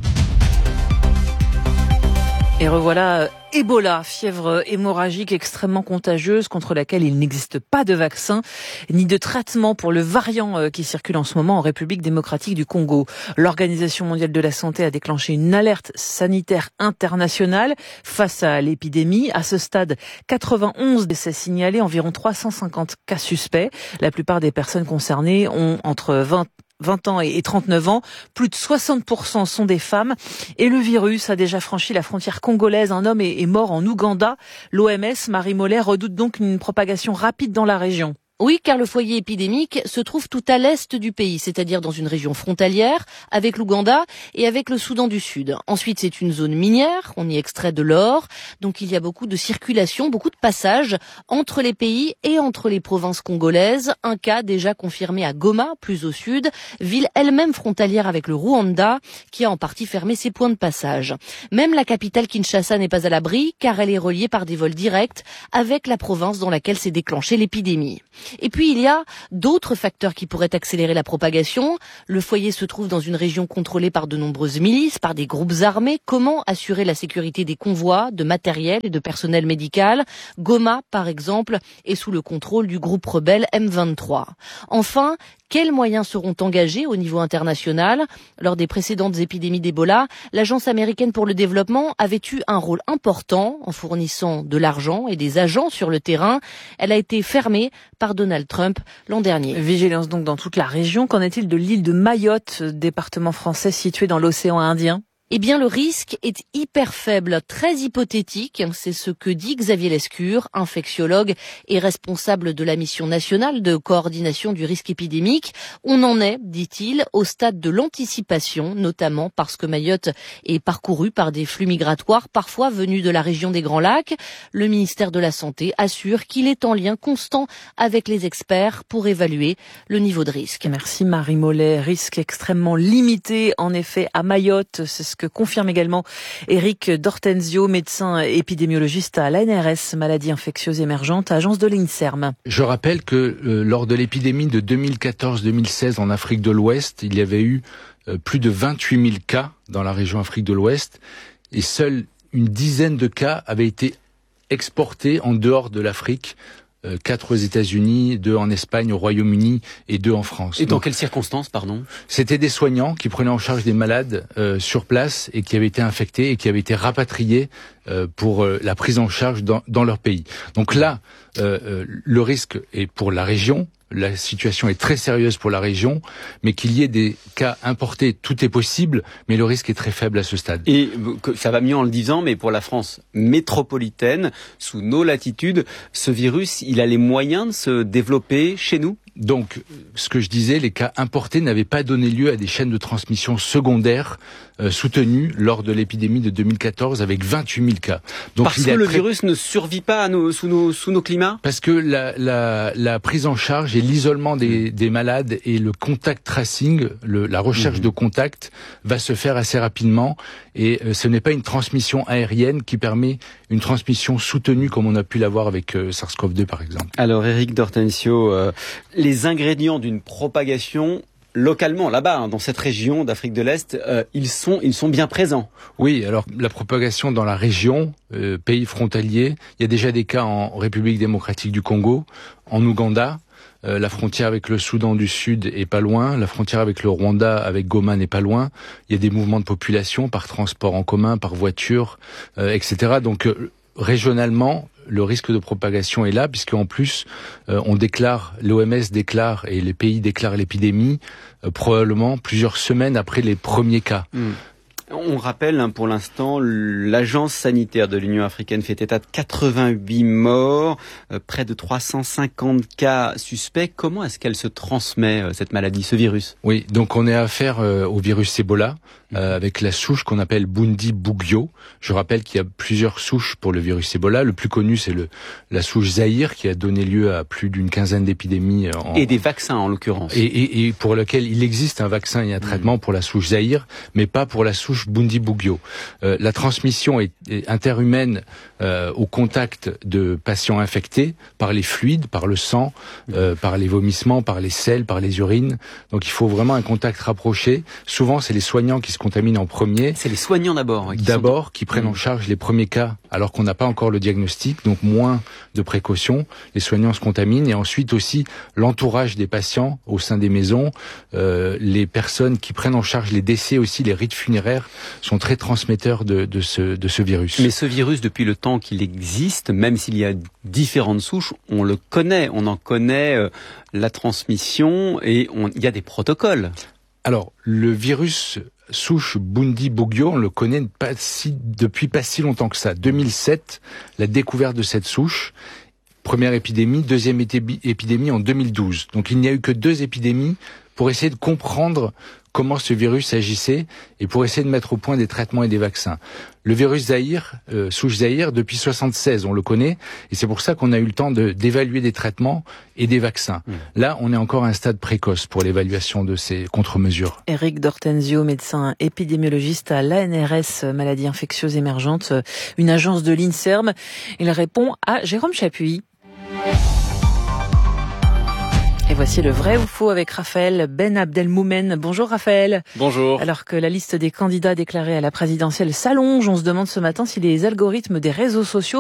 Et revoilà Ebola, fièvre hémorragique extrêmement contagieuse contre laquelle il n'existe pas de vaccin ni de traitement pour le variant qui circule en ce moment en République démocratique du Congo. L'Organisation mondiale de la santé a déclenché une alerte sanitaire internationale face à l'épidémie. À ce stade, quatre-vingt-onze décès signalés, environ trois cent cinquante cas suspects. La plupart des personnes concernées ont entre vingt vingt ans et trente-neuf ans, plus de soixante pour cent sont des femmes et le virus a déjà franchi la frontière congolaise. Un homme est mort en Ouganda. L'O M S, Marie Mollet, redoute donc une propagation rapide dans la région. Oui, car le foyer épidémique se trouve tout à l'est du pays, c'est-à-dire dans une région frontalière avec l'Ouganda et avec le Soudan du Sud. Ensuite, c'est une zone minière, on y extrait de l'or, donc il y a beaucoup de circulation, beaucoup de passages entre les pays et entre les provinces congolaises. Un cas déjà confirmé à Goma, plus au sud, ville elle-même frontalière avec le Rwanda, qui a en partie fermé ses points de passage. Même la capitale Kinshasa n'est pas à l'abri, car elle est reliée par des vols directs avec la province dans laquelle s'est déclenchée l'épidémie. Et puis il y a d'autres facteurs qui pourraient accélérer la propagation. Le foyer se trouve dans une région contrôlée par de nombreuses milices, par des groupes armés. Comment assurer la sécurité des convois, de matériel et de personnel médical? Goma, par exemple, est sous le contrôle du groupe rebelle M vingt-trois. Enfin, quels moyens seront engagés au niveau international? Lors des précédentes épidémies d'Ebola, l'Agence américaine pour le développement avait eu un rôle important en fournissant de l'argent et des agents sur le terrain. Elle a été fermée par Donald Trump l'an dernier. Vigilance donc dans toute la région. Qu'en est-il de l'île de Mayotte, département français situé dans l'océan Indien? Eh bien, le risque est hyper faible, très hypothétique. C'est ce que dit Xavier Lescure, infectiologue et responsable de la mission nationale de coordination du risque épidémique. On en est, dit-il, au stade de l'anticipation, notamment parce que Mayotte est parcourue par des flux migratoires, parfois venus de la région des Grands Lacs. Le ministère de la Santé assure qu'il est en lien constant avec les experts pour évaluer le niveau de risque. Merci Marie Mollet. Risque extrêmement limité, en effet, à Mayotte. C'est ce que confirme également Éric D'Ortenzio, médecin épidémiologiste à l'A N R S, maladie infectieuse émergente, agence de l'INSERM. Je rappelle que euh, lors de l'épidémie de deux mille quatorze deux mille seize en Afrique de l'Ouest, il y avait eu euh, plus de vingt-huit mille cas dans la région Afrique de l'Ouest et seule une dizaine de cas avaient été exportés en dehors de l'Afrique. Quatre aux États-Unis, deux en Espagne, au Royaume-Uni et deux en France. Et dans Donc, quelles circonstances, pardon? C'était des soignants qui prenaient en charge des malades euh, sur place et qui avaient été infectés et qui avaient été rapatriés euh, pour euh, la prise en charge dans, dans leur pays. Donc là, euh, euh, le risque est pour la région. La situation est très sérieuse pour la région, mais qu'il y ait des cas importés, tout est possible, mais le risque est très faible à ce stade. Et ça va mieux en le disant, mais pour la France métropolitaine, sous nos latitudes, ce virus, il a les moyens de se développer chez nous? Donc, ce que je disais, les cas importés n'avaient pas donné lieu à des chaînes de transmission secondaires euh, soutenues lors de l'épidémie de deux mille quatorze avec vingt-huit mille cas. Donc, Parce que le très... virus ne survit pas à nos, sous, nos, sous nos climats? Parce que la, la, la prise en charge et l'isolement des, des malades et le contact tracing, le, la recherche mmh. de contact va se faire assez rapidement et euh, ce n'est pas une transmission aérienne qui permet une transmission soutenue comme on a pu l'avoir avec euh, SARS-CoV deux par exemple. Alors Éric D'Ortenzio, euh, les ingrédients d'une propagation localement, là-bas, hein, dans cette région d'Afrique de l'Est, euh, ils sont, ils sont bien présents. Oui, alors la propagation dans la région, euh, pays frontalier, il y a déjà des cas en République démocratique du Congo, en Ouganda. Euh, la frontière avec le Soudan du Sud est pas loin, la frontière avec le Rwanda, avec Goma, n'est pas loin. Il y a des mouvements de population par transport en commun, par voiture, euh, et cetera. Donc euh, régionalement, le risque de propagation est là, puisqu'en plus, euh, on déclare, l'O M S déclare et les pays déclarent l'épidémie euh, probablement plusieurs semaines après les premiers cas. Mmh. On rappelle hein, pour l'instant, l'agence sanitaire de l'Union africaine fait état de quatre-vingt-huit morts, euh, près de trois cent cinquante cas suspects. Comment est-ce qu'elle se transmet, euh, cette maladie, ce virus? Oui, donc on est à affaire euh, au virus Ebola, euh, avec la souche qu'on appelle Bundibugyo. Je rappelle qu'il y a plusieurs souches pour le virus Ebola. Le plus connu, c'est le la souche Zaïre, qui a donné lieu à plus d'une quinzaine d'épidémies. En... Et des vaccins, en l'occurrence. Et, et, et pour lequel il existe un vaccin et un traitement mmh. pour la souche Zaïre, mais pas pour la souche Bundibugyo. Euh, la transmission est, est interhumaine euh, au contact de patients infectés par les fluides, par le sang, euh, par les vomissements, par les selles, par les urines. Donc il faut vraiment un contact rapproché. Souvent, c'est les soignants qui se contaminent en premier. C'est les soignants d'abord. Hein, d'abord, sont... qui prennent mmh. en charge les premiers cas, alors qu'on n'a pas encore le diagnostic, donc moins de précautions. Les soignants se contaminent et ensuite aussi l'entourage des patients au sein des maisons, euh, les personnes qui prennent en charge les décès aussi, les rites funéraires sont très transmetteurs de, de, ce, de ce virus. Mais ce virus, depuis le temps qu'il existe, même s'il y a différentes souches, on le connaît, on en connaît euh, la transmission et on, il y a des protocoles. Alors, le virus souche Bundibugyo, on le connaît pas si, depuis pas si longtemps que ça. deux mille sept, la découverte de cette souche. Première épidémie, deuxième épidémie en deux mille douze. Donc il n'y a eu que deux épidémies pour essayer de comprendre comment ce virus agissait et pour essayer de mettre au point des traitements et des vaccins. Le virus Zaïre, euh, souche Zaïre, depuis soixante-seize, on le connaît, et c'est pour ça qu'on a eu le temps de, d'évaluer des traitements et des vaccins. Mmh. Là, on est encore à un stade précoce pour l'évaluation de ces contre-mesures. Éric D'Ortenzio, médecin épidémiologiste à l'A N R S, maladies infectieuses émergentes, une agence de l'INSERM. Il répond à Jérôme Chapuis. Et voici le vrai ou faux avec Raphaël Ben Abdelmoumen. Bonjour Raphaël. Bonjour. Alors que la liste des candidats déclarés à la présidentielle s'allonge, on se demande ce matin si les algorithmes des réseaux sociaux